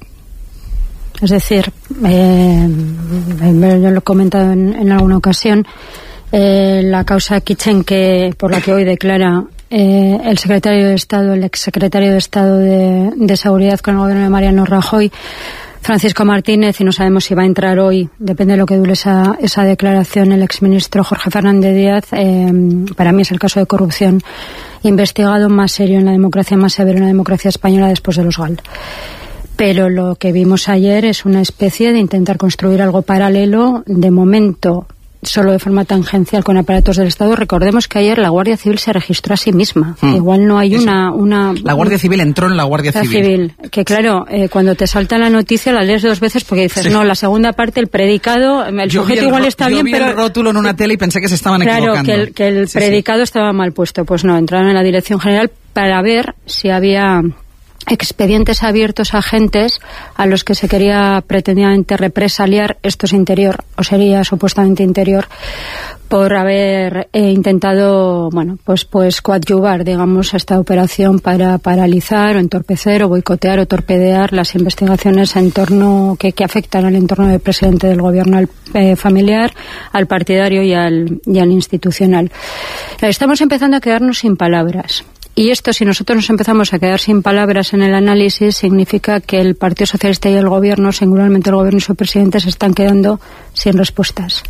Es decir, eh, yo lo he comentado en, en alguna ocasión, eh, la causa Kitchen que por la que hoy declara eh, el secretario de Estado, el exsecretario de Estado de, de Seguridad con el gobierno de Mariano Rajoy, Francisco Martínez, y no sabemos si va a entrar hoy, depende de lo que dure esa, esa declaración, el exministro Jorge Fernández Díaz. Eh, para mí es el caso de corrupción investigado más serio en la democracia, más severo en la democracia española después de los GAL. Pero lo que vimos ayer es una especie de intentar construir algo paralelo, de momento solo de forma tangencial con aparatos del Estado. Recordemos que ayer la Guardia Civil se registró a sí misma. Hmm. Igual no hay una, una... La Guardia Civil entró en la Guardia la Civil. Civil. Que claro, eh, cuando te salta la noticia la lees dos veces porque dices, sí. no, la segunda parte, el predicado, el yo sujeto el, igual está yo bien, vi pero... el rótulo en una tele y pensé que se estaban claro, equivocando. Claro, que el, que el sí, predicado sí. estaba mal puesto. Pues no, entraron en la Dirección General para ver si había expedientes abiertos a agentes a los que se quería pretendidamente represaliar. Esto es Interior, o sería supuestamente Interior, por haber eh, intentado, bueno, pues pues coadyuvar, digamos, esta operación para paralizar o entorpecer o boicotear o torpedear las investigaciones en torno que, que afectan al entorno del presidente del gobierno, al eh, familiar, al partidario y al, y al institucional. Estamos empezando a quedarnos sin palabras. Y esto, si nosotros nos empezamos a quedar sin palabras en el análisis, significa que el Partido Socialista y el Gobierno, singularmente el Gobierno y su presidente, se están quedando sin respuestas.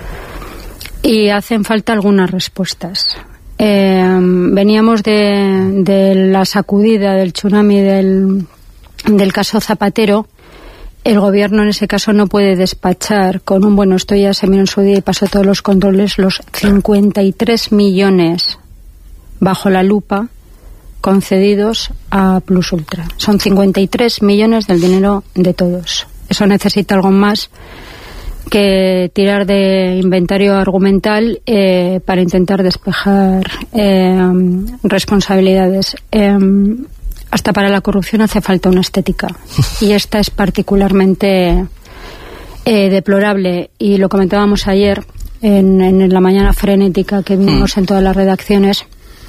Y hacen falta algunas respuestas. Eh, veníamos de, de la sacudida, del tsunami del, del caso Zapatero. El Gobierno en ese caso no puede despachar con un bueno, esto ya se miró en su día y pasó todos los controles, los cincuenta y tres millones bajo la lupa concedidos a Plus Ultra. Son cincuenta y tres millones del dinero de todos. Eso necesita algo más que tirar de inventario argumental eh, para intentar despejar eh, responsabilidades. Eh, hasta para la corrupción hace falta una estética y esta es particularmente eh, deplorable, y lo comentábamos ayer en, en la mañana frenética que vimos mm. en todas las redacciones,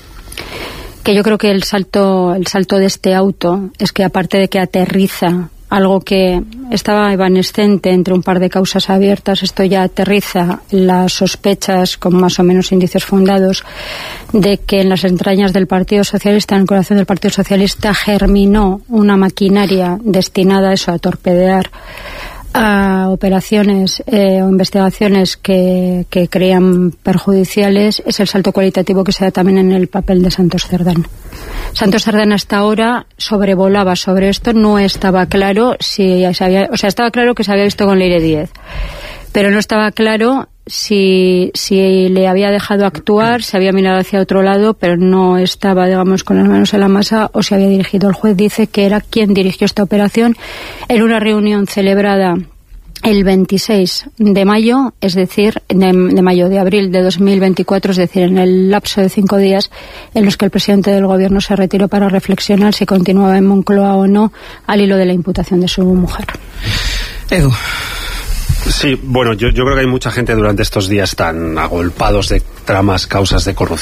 que yo creo que el salto el salto de este auto es que, aparte de que aterriza algo que estaba evanescente entre un par de causas abiertas, esto ya aterriza las sospechas con más o menos indicios fundados de que en las entrañas del Partido Socialista, en el corazón del Partido Socialista, germinó una maquinaria destinada a eso, a torpedear a operaciones eh, o investigaciones que, que crean perjudiciales. Es el salto cualitativo que se da también en el papel de Santos Cerdán. Santos Cerdán hasta ahora sobrevolaba sobre esto, no estaba claro si se había, o sea, estaba claro que se había visto con Leire Díez, pero no estaba claro si, si le había dejado actuar, si había mirado hacia otro lado, pero no estaba, digamos, con las manos en la masa, o si había dirigido. El juez dice que era quien dirigió esta operación en una reunión celebrada el veintiséis de mayo, es decir, de, de mayo, de abril de dos mil veinticuatro, es decir, en el lapso de cinco días en los que el presidente del gobierno se retiró para reflexionar si continuaba en Moncloa o no, al hilo de la imputación de su mujer. Edu. Sí, bueno, yo, yo creo que hay mucha gente durante estos días tan agolpados de tramas, causas de corrupción,